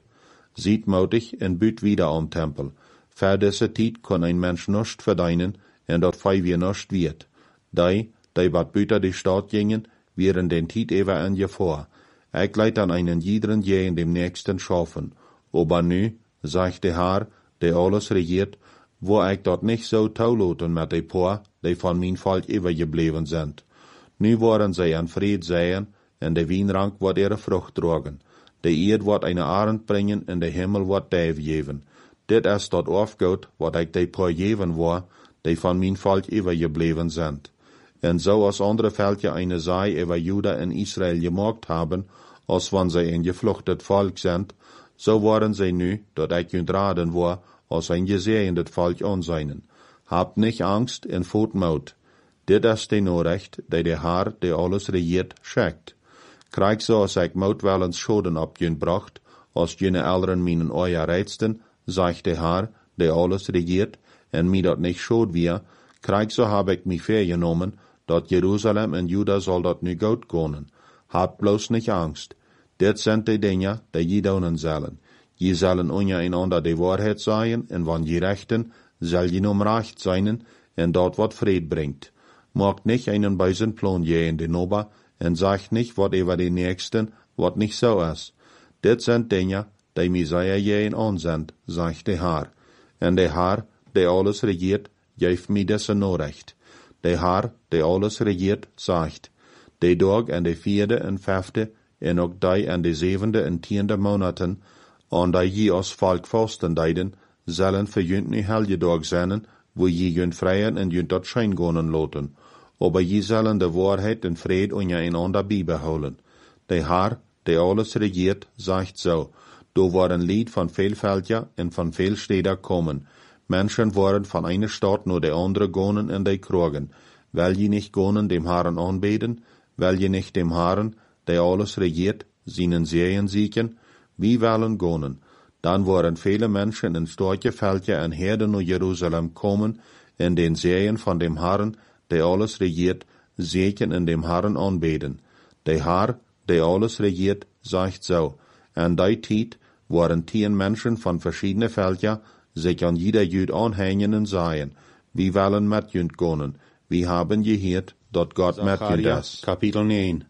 Sieht moutig en büt wieder om tempel. Voor deze tijd kon een mens nust verdienen en dat fei weer nust wird. Die, die wat buiten de stad gingen, wären den tijd even aan je voor. Ik leid an einen jiederen je in dem nächsten schaffen. Aber nu, sagt de Herr, der alles regiert, wo ich dort nicht so tauloten mit de Paar, die von mein Volk übergeblieben sind. Nu worden zij an Fried säen, en de Wienrank wird ihre Frucht tragen. De Erd wird eine Arend bringen, en de Himmel wird Däv geben. Dit is dort aufgeht, wat ich de Paar geben war, die von mein Volk übergeblieben sind. En so als andere Völker eine Sei über Juda en Israel gemacht haben, als wann sie ein gefluchtet Volk sind, so waren sie nu, dat ich hun raden war, als ein gesehendet Volk anseinen. Habt nicht Angst en voet Mut. Dit is de Nachricht, die der Herr, der alles regiert, schickt. Krijg so als ich Mut wel eens Schoden op jün bracht, als jene Eltern minen euer reizten, sagt der Herr, der alles regiert, en mi dat nicht schod wir, krijg so hab ich mich vergenommen, dat Jerusalem en Juda soll dat nu goed konen. Habt bloß nicht Angst. Dit sind die Dinge, die je doen zullen. Je zullen ondereinander de Wahrheit sagen, en wann je rechten, zal je om recht zijn, en dat wat Fried bringt. Maakt nicht einen bösen Plan je in den Ober, en sagt nicht, wat über den Nächsten, wat nicht so ist. Dit sind Dinge, die Messiah je in ons sind, sagt der Herr. En der Herr, der alles regiert, geeft mir diese Nachricht. Der Herr, der alles regiert, sagt, de Tag en de vierde en vijfde, en ook die en de zevende en tiende Monaten, an die je als Volk vasten deiden, zullen für jünt nu helgedag zijn, wo je jünt vrijen en jünt dat schijn gonen loten. Aber je zullen de Wahrheit en Fried ondereinander beibehouden. De Herr, der alles regiert, sagt so, do waren Lied von veel Völker en von veel Städten kommen. Menschen waren von einer Stadt nur der andere gonen en de krogen. Weil je nicht gonen dem Herrn anbeten, weil je nicht dem Herrn, der alles regiert, seinen Serien siegen, wie wollen gonen. Dann waren viele Menschen in starke Völker en Herden nach Jerusalem kommen, in den Serien von dem Herrn, der alles regiert, Segen in dem Herrn anbeten. Der Herr, der alles regiert, sagt so, an die Zeit waren zehn Menschen von verschiedenen Völkern, sich an jeder Jüd anhängen und sagen, wie wollen mit Jüd gonen, wie haben gehört, dort Gott mit Jüd ist. Kapitel neun.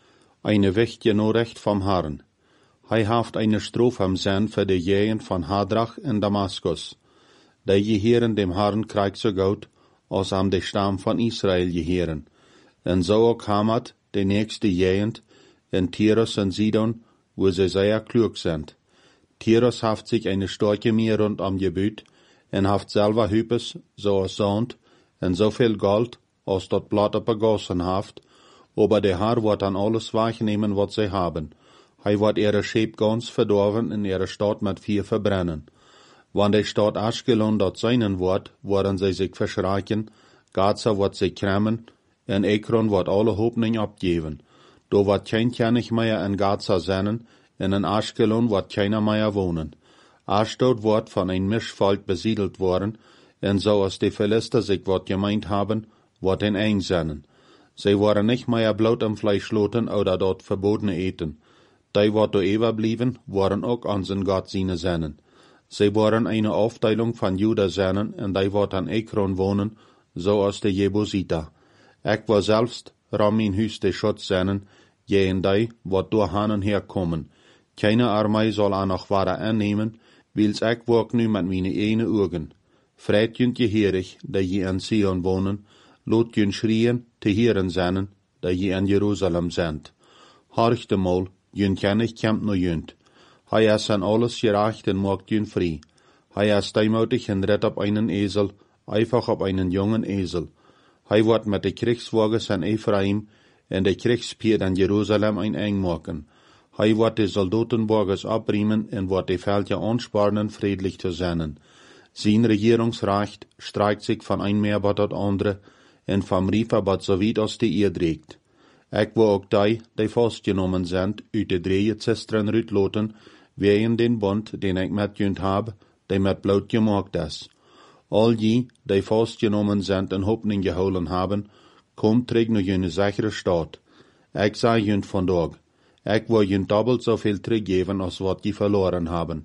Eine wichtige Nachricht vom Herrn. Hij haft eine Strophe am Sinn für die Jähen von Hadrach in Damaskus. Die gehören dem Herrn Krieg so gut, als am de Stamm von Israel gehören. En so auch hamat die nächste Jähend in Tyrus und Sidon, wo sie sehr klug sind. Tyrus haft sich eine starke Meer rund am Gebiet, en haft selber Hüpes, so als Sand, en so viel Gold, als dort Blatter begossen haft, aber der Herr wird an alles wegnehmen, was sie haben. Hij wird ihre Schäb ganz verdorven in ihre Stadt mit Vier verbrennen. Wann die Stadt Aschkelon dort sein wird, werden sie sich verschrecken, Gaza wird sich krämen, en Ekron wird alle Hoffnung abgeben. Do wird kein König mehr in Gaza sein, en in Aschkelon wird keiner mehr wohnen. Ashdod wird von ein Mischvolk besiedelt worden, en so als die Philister sich wat gemeint haben, wird ein eng sein. Sie werden nicht mehr Blut am Fleisch loten oder dort verbotene eten. Die, wat do überblieben, waren auch an sein Gott seine Sennen. Sie waren eine Aufteilung von Juda Sennen, und die wat an Ekron wohnen, so als die Jebusiter. Ich war selbst ram in Hüs de Schutz Sennen, je in die, wat durch hanen herkommen. Keine Armee soll an noch wahre annehmen, wils ich wog nu mit meine eine Augen. Freit jünt gehörig, die je in Sion wohnen, lot jünt schrien, te Hieren Sennen, die je in Jerusalem sind. Horchte mal, jünt kennig kämmt no jünt. Hij is an alles gerecht en maakt jünt frei. Hij is deimotig en ritt op einen Esel, einfach op einen jungen Esel. Hij wordt met de Kriegswagens an Ephraim en de Kriegspier an Jerusalem ein eng maken. Hij wordt de Soldatenwagens abriemen en wordt de Völker anspornen, friedlich zu sein. Sein Regierungsrecht streikt sich von ein Meerbad tot andere en vom Rieferbad so weit als die Erde reicht. Ich wo auch die, die festgenommen sind, uit de drei Zistren rütloten, wegen den Bund, den ich mit jünt hab, die mit Blut gemacht ist. All die, die festgenommen sind en Hoffnung geholen haben, kommt träg noch jüne sichere Stadt. Ich sag jünt von Tag. Ich wo jünt doppelt so viel zurückgeben, als wat die verloren haben.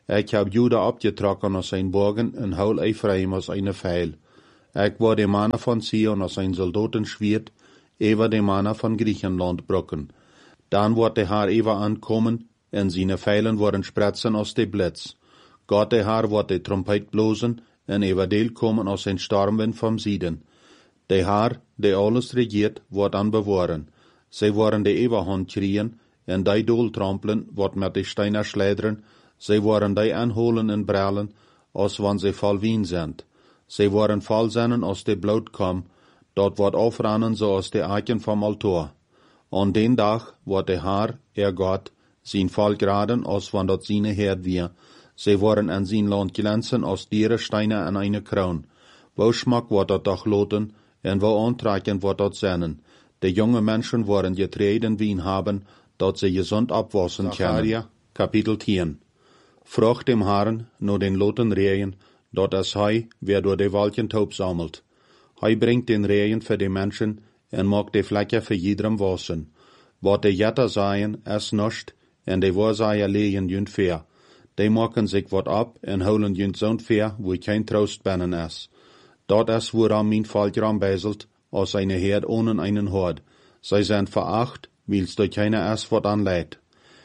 Ik heb Juda opgetrokken als een bogen en heel Ephraim als een veil. Ik word de mannen van Sion als een soldatenschwert, ever de mannen van Griechenland brokken. Dan wordt de Haar ever aankomen, en zijn veilen worden spretsen als de blitz. God de Haar wordt de trompet blozen, en ever deel komen als een stormwind van Zieden. De Haar, die alles regiert, wordt aan beworen. Zij worden de eeuwehand krieën, en die doel trampelen, wordt met de steiner slederen. Zij worden die aanholen en bralen, als wanneer zij vol wien zijn. Zij worden vol zijn als de bloed kom, dat wordt afrannen zoals de eiken van altaar. Aan den dag wordt de Haar, er God, zijn volk raden, als wanneer dat zijn Herd weer. Zij worden aan zijn land glänzen als dierensteine aan eine kroon. Wo smak wordt dat toch loten, en wo aantrekken wordt dat zennen. De jonge mensen worden getreden wien haben, dat ze gezond abwassen können. Kapitel tien. Vroeg dem Herrn nur den loten Regen, dat es hij weer door de wolken taub sammelt. Hij brengt den Regen voor de mensen, en maakt de vlekken voor iedereen wassen. Wat de jetter zeien, es nascht, en de waarzeier legen junt ver. Die maken zich wat ab, en holen junt zo'n ver, wo kein Trost binnen is. Dat is woran mijn volk rambezelt, als eine Herd ohne einen Hort. Zij zijn veracht, wils door keiner es wat aan leidt.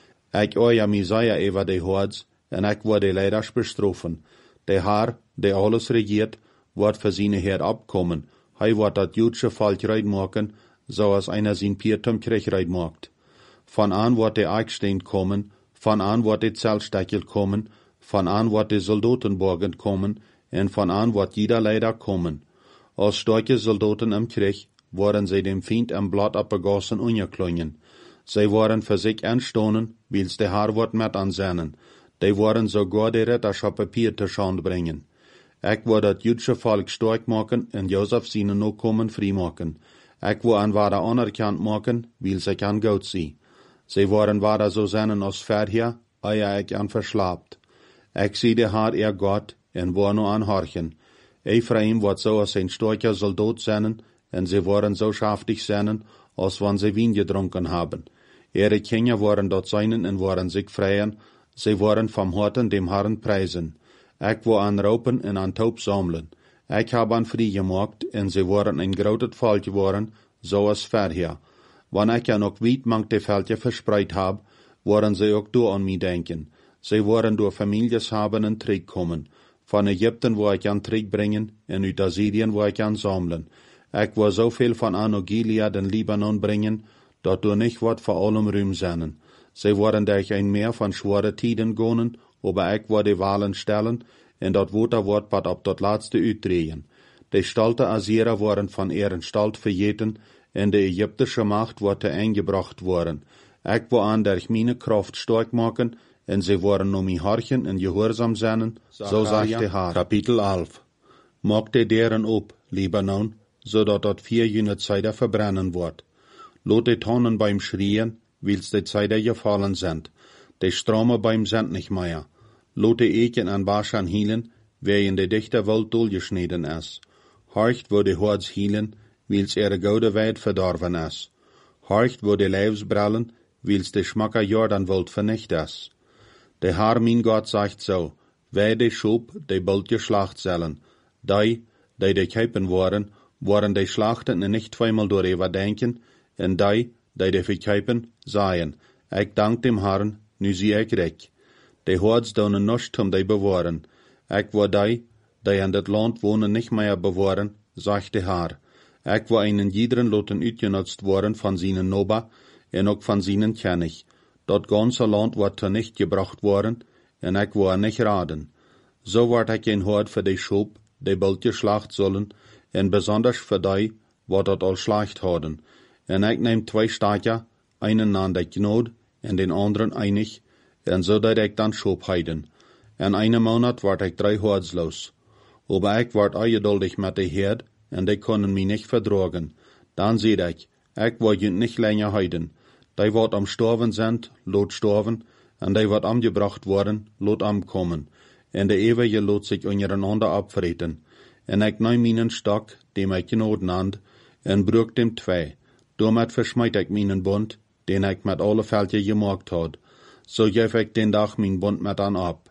Ik oor Misaja over de Hords, en ik word de leiders bestrafen. De Haar, die alles regiert, wordt voor zijn Herd abkommen. Hij wordt dat Judische volk reid maken, zoals einer zijn Piertum Krieg reid maakt. Van aan wordt de Eichstein komen, van aan wordt de Zeltstechel komen, van aan wordt de Soldatenborgen komen, en van aan wordt jeder Leider komen. Als starke Soldaten im Krieg worden zij dem Feind im Blut abgegossen ungeklungen. Zij worden für sich anstonen, wils de Haar wordt met ansennen. Die worden sogar de Ritters op Papier te schand brengen. Ik wil dat Jüdische volk stark maken en Josef seine Nachkommen frei maken. Ik wil an ware anerkannt maken, wils ik an Gott zie. Zij worden ware so sennen als verheer, eer ik an verslaapt. Ik zie de Haar er Gott, en wil no an horchen. Ephraim wordt zo als een starker Soldat sennen, en sie worden so schaftig sennen, als wann sie Wien gedrunken haben. Ihre Kinder worden dort seinen en worden sich freien, sie worden vom Horten dem Herrn preisen. Ik wil an Raupen en an Taub sammeln. Ik heb an vrij gemaakt, en sie worden een groot volk geworden, zoals verheer. Wann ik ja nog weit mank de Veldje verspreid heb, worden sie ook door an mij denken. Sie worden door families haben en terugkomen. Van Egypten wil ik aan terugbrengen, en uit Assyrien wil ik aan sammeln. Ik wil zoveel van Anogilia den Libanon brengen, dat du nicht wat voor allem ruim zijn. Zij worden durch ein Meer van schwere tijden gonen, aber ik wil de walen stellen, en dat water wordt wat op dat laatste uitdrehen. De stolte Assyrer worden van ihren Stalt vergeten, en de Egyptische Macht wordt te eingebracht worden. Ik wil aan durch meine Kraft stark maken, en zij worden om mij horchen en gehoorzaam zijn, zo zegt de Haar. Kapitel elf. Maak de deren op, Libanon, zodat dat vier jene Zeider verbrennen wordt. Lot de Tonnen beim Schrien, wils de Zeider gefallen sind. De Strome beim sind nicht mehr. Lot de Eken an Baschan hielen, wer in de dichte Welt durchgeschnitten is. Horcht wo de Hords hielen, wils ihre goude Weid verdorven is. Horcht wo de Leibsbrallen, wils de Schmacker Jordanwelt vernicht is. De Haar min Gott sagt so, wij de Schub, de bald geschlacht zullen. Die, die de Keipen waren, worden de Schlachten en nicht zweimal door überdenken, en die, die de verkeipen, seien, ik dank dem Herrn, nu zie ik recht. De Hords doen nichts om die bewahren. Ik wil die, die in dat land wonen, nicht mehr bewahren, sagt de Haar. Ik wil einen jiederen loten uitgenutzt worden van zijn Noba, en ook van zijn Kennig. Dat ganze land wordt er nicht gebracht worden, en ik wil er nicht raden. So wordt ik een Hord voor de Schub, die bald geschlacht zullen, en besonders voor die, wat dat al schlacht hadden. En ik neem twee staken, einen aan de knood, en den anderen einig, en zo dat ik dan Schub heiden. En eine Monat word ik drei Hords los. Aber ik word ungeduldig met de Herd, en die kunnen mij nicht verdragen. Dan zie ik, ik wil je nicht länger heiden. Die wat am Storven sind, lot storven, en die wat amgebracht worden, lot amkommen. En de Ewige lot sich untereinander abvreten. En ik neem mijn stok, dem ik genood nand, en bruk dem twee. Daarmet versmijt ik mijn bond, den ik met alle veldje gemaakt had. Zo geef ik den dag mijn bond met aan ab.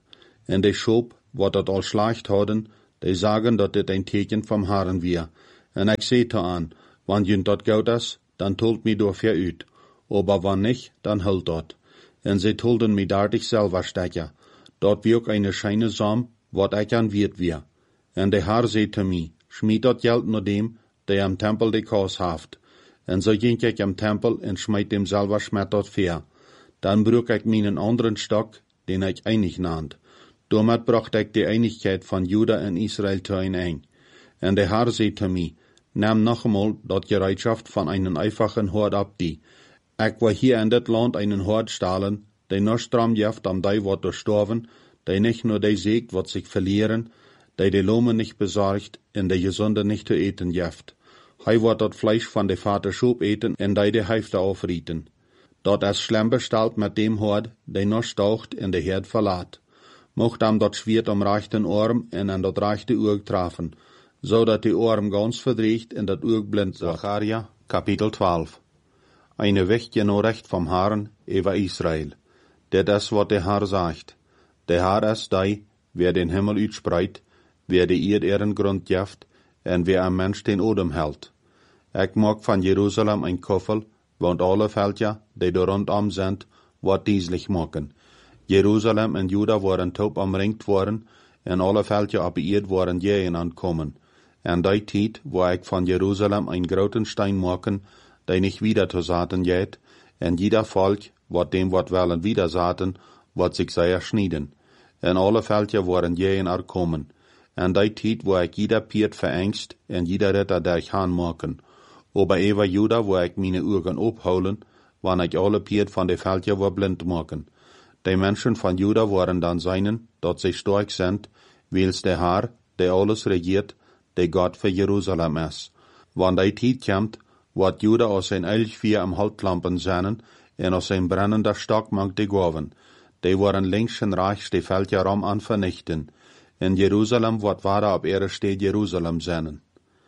En de Schop, wat dat al schlecht hadden, die sagen, dat dit een teken vom Herren weer. En ik zei te aan, wanneer dat goed is, dan tolt mij door ver uit. Aber wann nicht, dann hult dat. En ze tolden mij daartig selber stecken. Dat wie ook eine scheine Sam, wat ik aan wird wir. En de Herr zei te mij, schmied dat geld naar dem, der am Tempel de Kaas haft. En so ging ik am Tempel en schmeid dem selber schmet dat ver. Dan brug ik mijn anderen Stock, den ik einig naand. Damit bracht ik de Einigkeit van Juda en Israel te een. En de Herr zei te mij, neem nog eenmaal dat Gereitschaft van einen einfachen Hort ab die. Ik wil hier in dit land einen Hort stalen, die nur stram jeft am die wat gestorven, die nicht nur die sägt wat sich verlieren, die die Lohme nicht besorgt, en die Gesunde nicht zu eten jeft. Hij wordt dat Fleisch van de Vater Schop eten en die de Hälfte aufrieten. Dat is schlimm besteld met dem Hort, die nur staucht en de Herd verlaat. Mocht am dat Schwert am rechten Arm en an dat rechte Oog treffen, zodat die Arm ganz verdreht en dat Oog blind wordt. Zacharia, Kapitel twaalf. Eine Weg genau recht vom Herrn, über Israel. Dit is wat de Herr sagt. Der Herr is die, wer den Himmel uitspreit, wer de Erd ihren Grund jeft, en wer am Mensch den Odem hält. Ik mag van Jerusalem ein Koffel, want alle Veldja, die er rondom sind, wat dieslich maken. Jerusalem en Juda waren taub omringt worden, en alle Veldja op Erd waren jähen ankommen. En die tijd, wo ik van Jerusalem ein groten Stein maken, die nicht wieder zu saten jet, en jeder Volk, wat dem wat willen wieder saten, wat sich sei erschnieden. En alle Veldja waren jähen erkommen. En die tijd, wo ik jeder Piert verengst, en jeder Ritter durch Haan maken. Aber über Juda, wo ik meine Augen opholen, wann ik alle Piert van de Veldja war blind maken. Die Menschen von Juda waren dann seinen, dat sie stark sind, wils der Herr, der alles regiert, der Gott für Jerusalem ist. Wann die Zeit kommt, wird Juda aus sein Elchvier am Haltlampen seinen, en aus sein brennender Stock mag die Gaven. Die waren links und rechts die Felder rum an vernichten. In Jerusalem wird wahre ab ihre steht Jerusalem seinen.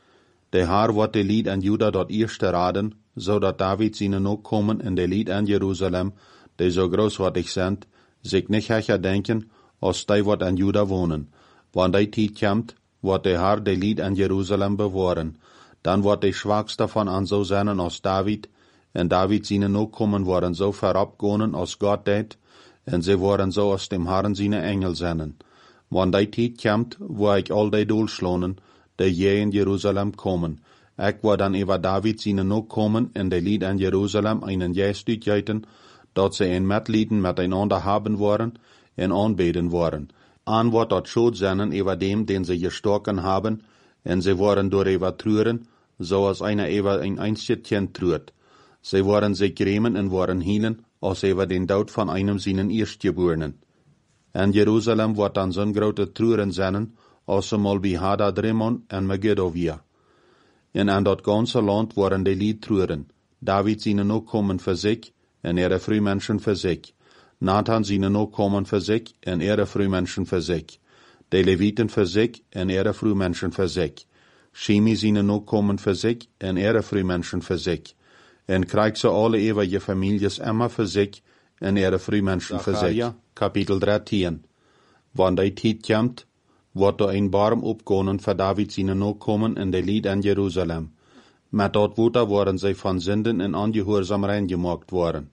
Der Herr wird die Lied an Juda dort erste raden, so dat David seine noch kommen in der Lied an Jerusalem, die so großartig sind, sich nicht hecher denken, als die wat an Juda wohnen. Wann die Zeit kommt, wird der Herr die Lied an Jerusalem bewahren. Dann wird die Schwachste von an so sein als David, en David seine noch kommen waren so verabgonen als Gott det, en sie waren so aus dem Herrn seine Engel seinen. Wann die Zeit kommt, wo ich all die durchschlonen, die je in Jerusalem kommen. Ich war dann über David seine noch kommen in der Lied an Jerusalem einen Jästüt jeiten, dat sie ein Mitlieden miteinander haben wollen, en anbeten wollen. An wird dat schuld sein über dem, den sie gestorken haben, en sie waren durch über trüren, so als einer über ein Einstchen trürt. Sie waren sich grämen en waren hielen, als über den Tod von einem seinen Erstgeborenen. En Jerusalem wird dann so'n grote trüren sein, als sie mal wie Hadadrimmon en Megiddo wir. En an dat ganze Land waren die Lied trüren. David seine noch kommen für sich, en ihre Frühmenschen für sich. Nathan seine noch kommen für sich, en ihre Frühmenschen für sich. Die Leviten für sich, en ihre Frühmenschen für sich. Shimi seine noch kommen für sich, en ihre Frühmenschen für sich. En krijgt ze alle eeuwige families immer für sich, en ihre Frühmenschen für sich. Kapitel dreizehn. Wann die Zeit kommt, wird da ein Baum opgonen für David seine noch kommen in der Lied an Jerusalem. Met dat Wuter waren sie von Sünden in Ungehorsam reingemacht worden.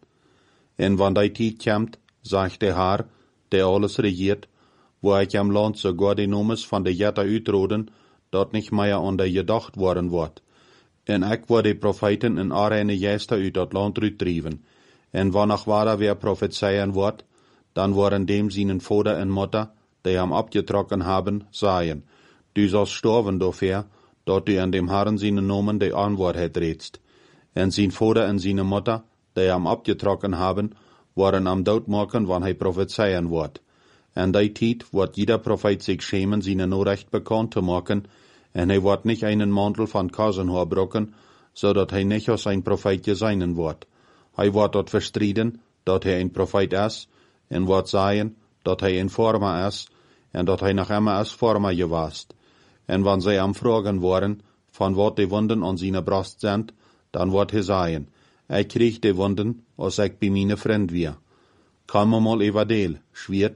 En wann die Zeit kommt, sagt der Herr, der alles regiert, wo ich am Land sogar die Nomes von der Jetta utroden, dort nicht mehr an der gedacht worden wird. En ich war die Propheten in arene Jäster uit dat Land uitdrieven. En wann nach wahrer wer prophezeien wird, dann waren dem seinen Vater und Mutter, die am abgetrocken haben, sagen, du sollst sterben dafür, dort du an dem Herrn seinen Namen die Antwort hättest. En sein Vater und seine Mutter, die am abgetrocken haben, waren am Tod machen, wann er prophezeien wird. En die Zeit wird jeder Prophet sich schämen, seine Nachricht bekannt zu machen, en er wird nicht einen Mantel von Kasenhaar brocken, so dat er nicht als ein Prophet geseinen wird. Er wird dort verstriden, dat er ein Prophet ist, en wird sagen, dat er ein Former ist, en dat er noch immer als Former gewast. En wann sie am fragen worden, von wat die Wunden an seine Brust sind, dann wird er sagen, ich krieg die Wunden, als ich bei meine Freund wir. Kann man mal evadel, schwert,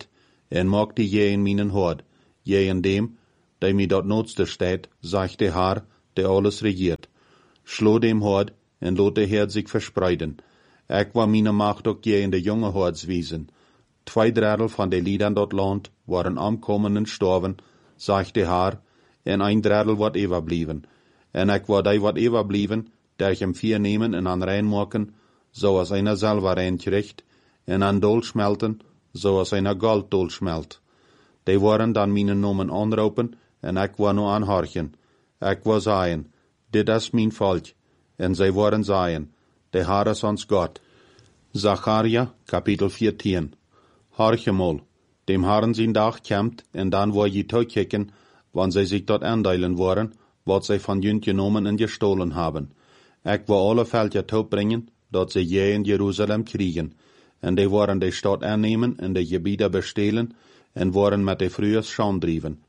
en maakte je in mijn hart, je in dem, die mij dat noodste staat, zegt de Heer, die alles regiert. Slo dem hart, en lot de Heer zich verspreiden. Ik war mijn macht ook je in de jonge hartswiesen. Twee drittel van de lieden dat land waren omkomen en storven, zegt de Heer, en een drittel wat overbleven. En ik war die wat overbleven, der ich hem vier nemen en aan rein maken, zoals einer selber rein kriegt, en aan dol smelten, zoals einer gold dol smelt. Die waren dan mijn nomen aanroepen, en ik war nu aanhorchen. Ik war zeggen, dit is mijn volk, en zij waren zeggen, de Heer is ons God. Zacharia, kapitel veertien. Horche mal, dem Herrn zijn dag komt, en dan wil je toekijken, wanneer zij zich dort aandelen worden, wat zij van junt genomen en gestohlen hebben. Ik wil alle veldje toebrengen, dat ze je in Jeruzalem kriegen, en die worden de stad aannemen en de gebieden bestelen, en worden met de vrues schaandrieven.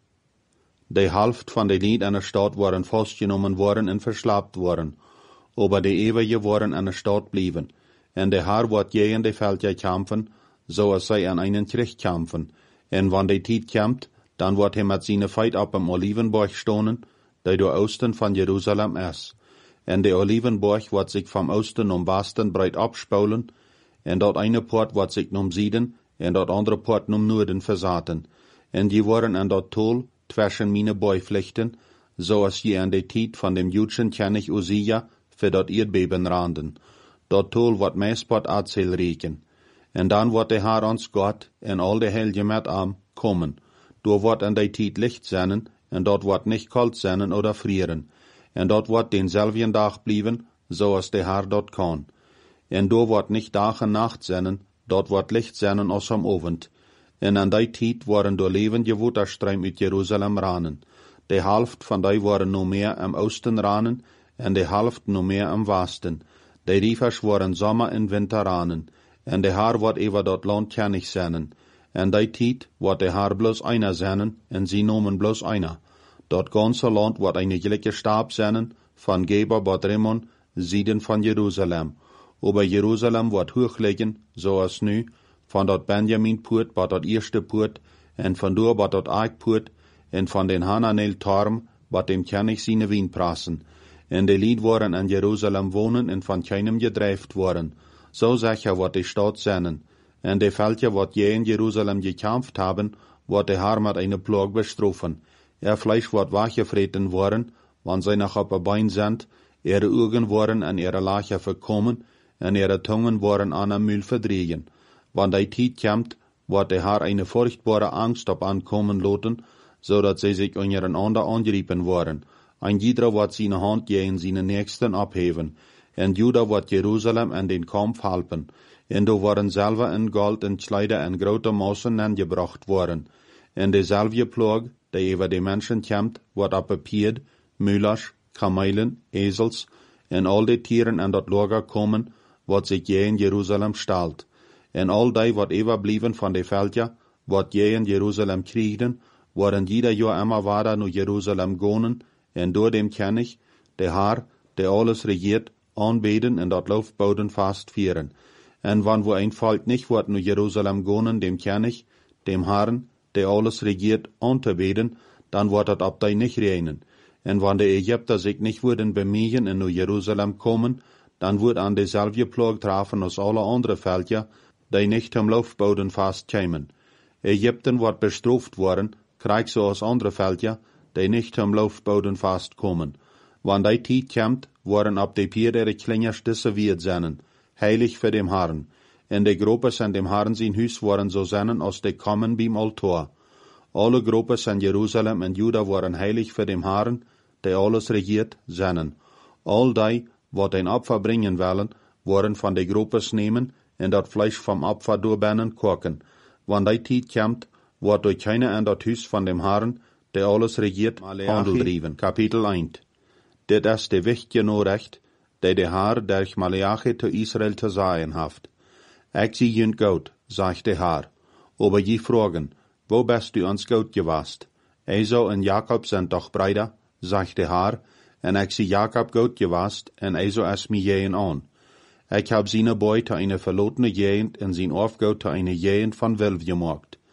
De helft van de lied aan de stad worden vastgenomen worden en verslaapt worden, aber de eeuwige worden aan de stad blijven, en de Heer wordt je in de veldje kampen, zoals zij aan einen Krieg kampen, en wanneer de tijd komt, dan wordt hij met zijn feit op een Olivenborg stonen, die door oosten van Jeruzalem is. En de Olivenborg wordt zich van oosten om westen breed opspulen, en dat ene poort wordt zich om zuiden, en dat andere poort om noorden verzaten. En die worden aan dat tol tussen mijn boyvlechten, zoals je aan de tijd van dem Judschen König Usia für dat Erdbeben randen. Dat tol wordt meespot erzähl reken. En dan wordt de Heer ons God en al de Helge met am kommen. Door wordt aan die tijd licht zijn, en dat wordt niet kalt zijn oder frieren. En dat wordt denzelfden dag blijven, zoals de Heer dat kan. En door wordt niet dag en nacht zijn, dat wordt licht zijn als am Abend. En aan die tijd worden door levende waterstroom uit Jeruzalem ranen. De helft van die worden no meer am oosten ranen, en de helft no meer am westen. De rievers worden zomer en winter ranen. En de Heer wordt over dat land kennig zijn. En die tijd wordt de Heer bloos einer zijn, en sie nomen bloos einer. Dat ganze land wordt een gelijke staab zijn, van Geber tot Rimmon, Zieden van Jeruzalem. Over Jeruzalem wordt hoog liggen, zoals nu, van dat Benjamin-poort tot dat eerste poort, en van door tot dat Eikpoort, en van den Hananel-Torm, wat dem König seine wien prassen. En de lied worden in Jeruzalem wonen en van keinem gedrijft worden. Zo sicher wordt de stad zijn. En de veldje wat je in Jeruzalem gekämpft haben, wordt de Heer met eine Plag bestroffen. Er Fleisch wordt weggevreten worden, wanneer zij nog op een bein zijn, ihre Augen worden an ihre Lache verkommen, en ihre Tungen worden an am Mühl verdrehen. Wanneer die tijd komt, wordt de Heer eine furchtbare Angst op aankomen laten, zodat zij zich ondereinander angrijpen worden. Ein jeder wordt zijn hand gegen zijn nächsten abheven, en Juda wordt Jeruzalem en den Kampf helpen, en do worden selber in Gold en Kleider en grote Massen aangebracht worden. En dezelfde Plag, die over de mensen komt, wordt op papier, Müllers, Kamelen, Esels, en al die Tieren aan dat Lager komen, wat zich je in Jeruzalem stelt. En al die wat overblijven van de veldje, wat je in Jeruzalem kriegen, worden jeder jaar immer weiter naar Jeruzalem gaan, en door dem König, de Heer, der alles regiert, aanbeden en dat Laufboden fastvieren. En wanneer wo ein Volk nicht wordt naar Jeruzalem gaan, dem König, dem Herrn, der alles regiert, aanbeden, dan wordt dat op die nicht reinen. En wanneer de Egypter zich nicht worden bemühen en naar Jeruzalem komen, dan wordt aan dezelfde Plag treffen als alle andere Völker, die nicht am Laufboden fastkämen. Ägypten wordt bestraft worden, krijg zoals andere Völker, die nicht am Laufboden fastkommen. Wanneer die tijd komt, worden op de pier ihre klingers disserviert zijn, heilig für dem Herrn. En de Gruppes an dem Herrn zijn huis worden so zijn als de kommen beim Altar. Alle Gruppes in Jeruzalem en Juda worden heilig für dem Herrn, der alles regiert, zijn. All die, wat ein Opfer bringen willen, worden van de Gruppes nemen en dat Fleisch vom Opfer doorbennen koken. Wanneer die tijd komt, wordt door keiner an dat huis van dem Herrn, der alles regiert, handel driven. Kapitel eins. Dit is de wichtige Nachricht, die de Heer durch Malachi zu Israel zu sagen haft. Ich zie jünt Gott, sagt de Heer, aber je fragen, wo bist du uns Gott gewast? Esau und Jakob sind doch Brüder, sagt de Heer, en ich zie Jakob Gott gewast, en Esau is mir jehen an. Ich hab seine Boy zu eine verlotene Jehend en zijn Aufgaut zu eine Jehend von Wilf gemacht.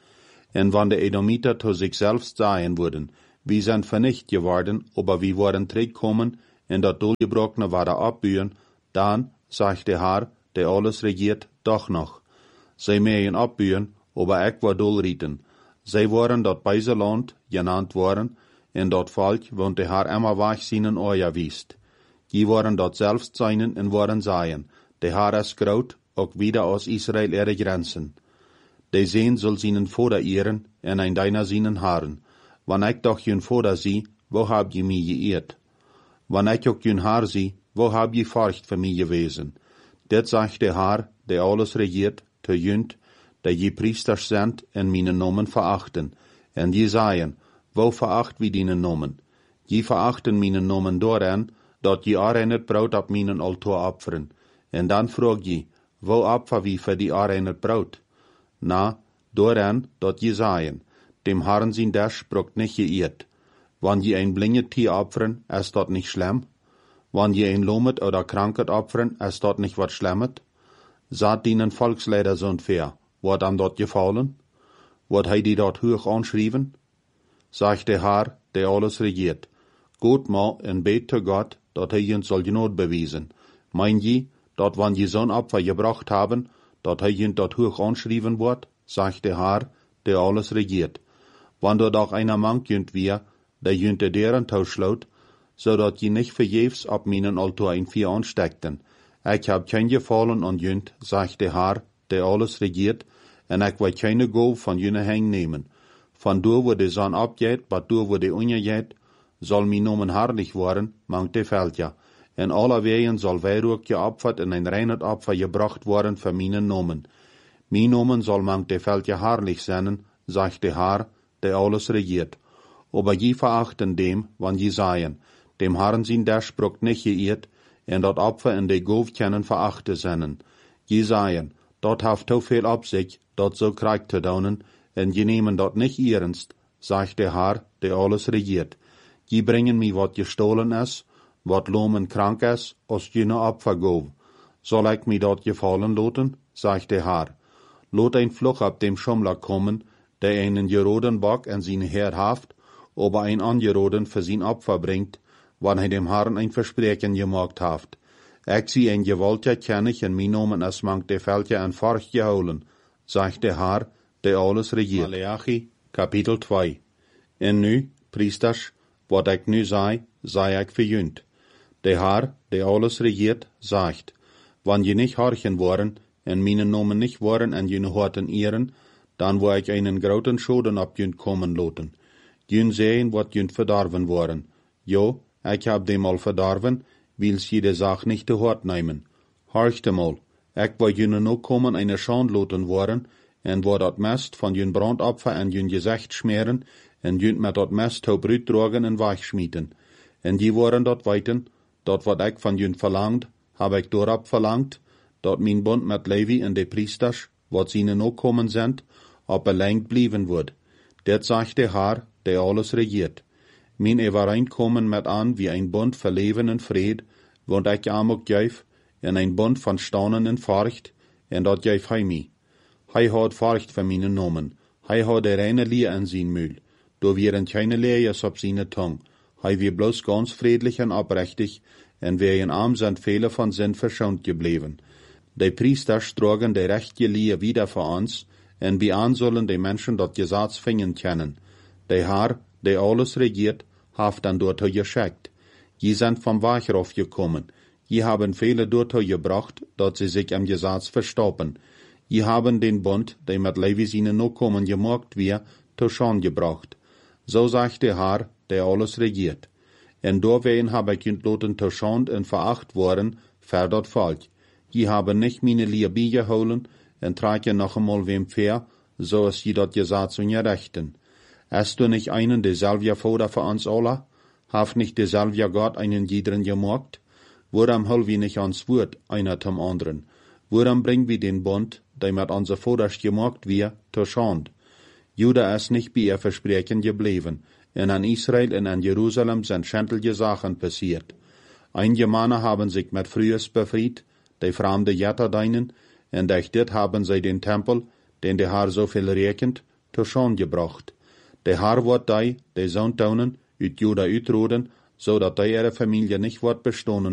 En wann de Edomiter zu sich selbst sagen würden, wir sind vernicht geworden, aber wir waren zurückgekommen, en dat Dolgebrochene war da abbühen, dann, sagt der Herr, der alles regiert, doch noch. Sie mähen abbühen, aber ich war Dolrieten. Sie waren dort Beiseland genannt worden, en dort Volk, wohnt der Herr immer wach seinen Euer wiest. Die waren dort selbst seinen en waren seien, der Herr ist groot, auch wieder aus Israel ihre Grenzen. De Sehen soll seinen Vater ehren, en ein deiner seinen Haaren. Wann ich doch jün Vater sie, wo hab je mich geehrt? Wann ich auch jün Haar sie, wo hab je Furcht für mich gewesen? Det sagt der Herr, der alles regiert, te jünt, der je Priesters sind, en meinen Namen verachten. En je sagen, wo veracht wie deinen Namen? Je verachten meinen Namen daran, dat je arenet Braut ab meinen Altar opfern. En dan frag je, wo opfer wie für die arenet Braut? Na, daran, dat je sagen, dem Herrn sein Dash brocht nicht geirrt. Wann je ein blinget Tier opfern, ist dat nicht schlimm? Wann je ein Lomet oder Krankheit opfern, ist dat nicht wat Schlimmet? Saht dienen Volksleider so fair, wat am dort gefallen? Wat hei die dort hoch anschrieben? Sagt der Herr, der alles regiert. Gut mal en bet zu Gott, dat hei jens soll Not bewiesen. Mein je, dat wann je so'n Opfer gebracht haben, dat hei jens dort hoch anschrieben wird, sagt der Herr, der alles regiert. Wann dort auch einer mank jünt wir, der jünte deren tauschlaut, so dat je nicht verjefs ab meinen Altar in vier ansteckten. Ich hab kein Gefallen an jünt, sagt der Herr, der alles regiert, en ich will keine Go von jüne Heng nehmen. Von du, wo die Sonne abgeht, bat du, wo die Unje geht, soll mi Nomen herrlich worden, mangt de fällt ja. En aller Wehen soll Weihrug geopfert en ein reinet Opfer gebracht worden für meinen Nomen. Mi Nomen soll mangt de fällt ja herrlich sein, sagt der Herr, der alles regiert. Aber je verachten dem, wann je seien, dem Herrn sin der Spruch nicht geirrt, en dat Opfer in de Gov kennen verachte sennen. Je seien, dort haft so viel ab sich, dort so Krieg zu daunen, en je nehmen dort nicht ernst, sagt der Herr, der alles regiert. Je bringen mi wat gestohlen is, wat lomen krank is, aus jene Opfer gov. Soll ich mi dort gefallen loten, sagt der Herr. Lot ein Fluch ab dem Schummler kommen, der einen geroden Bock an seine Herr haft, aber ein angeroden für sein Opfer bringt, wann er dem Herrn ein Versprechen gemacht haft. Ich sie ein Gewaltiger König in mein Namen es mangt der Fältje an Furcht geholen, sagt der Herr, der alles regiert. Malachi, Kapitel zwei. En nu, Priesters, wat ich nu sei, sei ich verjünt. Der Herr, der alles regiert, sagt, wann je nicht horchen worden, en meinen Namen nicht waren en jene Horten ehren, dann wo ich einen großen Schaden ab jünt kommen loten. Jün sehen, wat jünt verdorven worden. Jo, ich hab dem mal verdorven, wils jede Sach nicht zu Hort nehmen. Horchte mal, ich war jüne no kommen eine Schand loten worden, en wo dat Mest von jün Brandopfer en jün Gesicht schmieren, en jünt met dat Mest to Brüt drogen en weichschmieten. En die waren dort weiten, dort wat ich von jün verlangt, hab ich dorab verlangt, dort mein Bund mit Levi en de Priesters, wat sie no kommen sind, ob er lengt blieben wird. Det sagt der Herr, der alles regiert. Mein Übereinkommen mit an wie ein Bund für Leben und Fried, wund ich amok geif, en ein Bund von Staunen und Furcht, en dort geif hei mi. Hei hat Furcht für meinen Namen, hei hat der reine Leer an sein Mühl, do wären keine Leers auf seine Tongue, hei wir bloß ganz friedlich und abrechtig, en wären arm sind viele von Sinn verschont geblieben. Die Priester strogen die rechte Leer wieder für uns, en wie an sollen die Menschen dort Gesetz fingen kennen. Der Herr, der alles regiert, haft dann dort geschickt. Je sind vom Wachrauf gekommen. Je haben viele dort gebracht, dort sie sich am Gesetz verstoppen. Je haben den Bund, der mit Levi seinen Nachkommen gemacht wir, zu Schand gebracht. So sagt der Herr, der alles regiert. En doorwegen habe ich entloten zu Schand und veracht worden, für dort Volk. Je haben nicht meine Liebe geholen, en trage noch einmal wem fair, so ist je dort Gesetz und gerechten. Hast du nicht einen derselbe Vater für uns alle? Haft nicht derselbe Gott einen jederen gemacht? Woran hol wir nicht ans Wort, einer zum anderen? Woran bringen wir den Bund, der mit unser Vaters gemacht wir, zur Schand? Juda ist nicht bei ihr Versprechen geblieben, und an Israel und an Jerusalem sind schändliche Sachen passiert. Einige Männer haben sich mit Frühes befreit, die fremde Jätter deinen, und durch das haben sie den Tempel, den der Herr so viel rechnet, zur Schande gebracht. Der Herr wird die, die Sandtaunen, uit Juda uitroden, zodat die ihre Familie nicht wird bestehen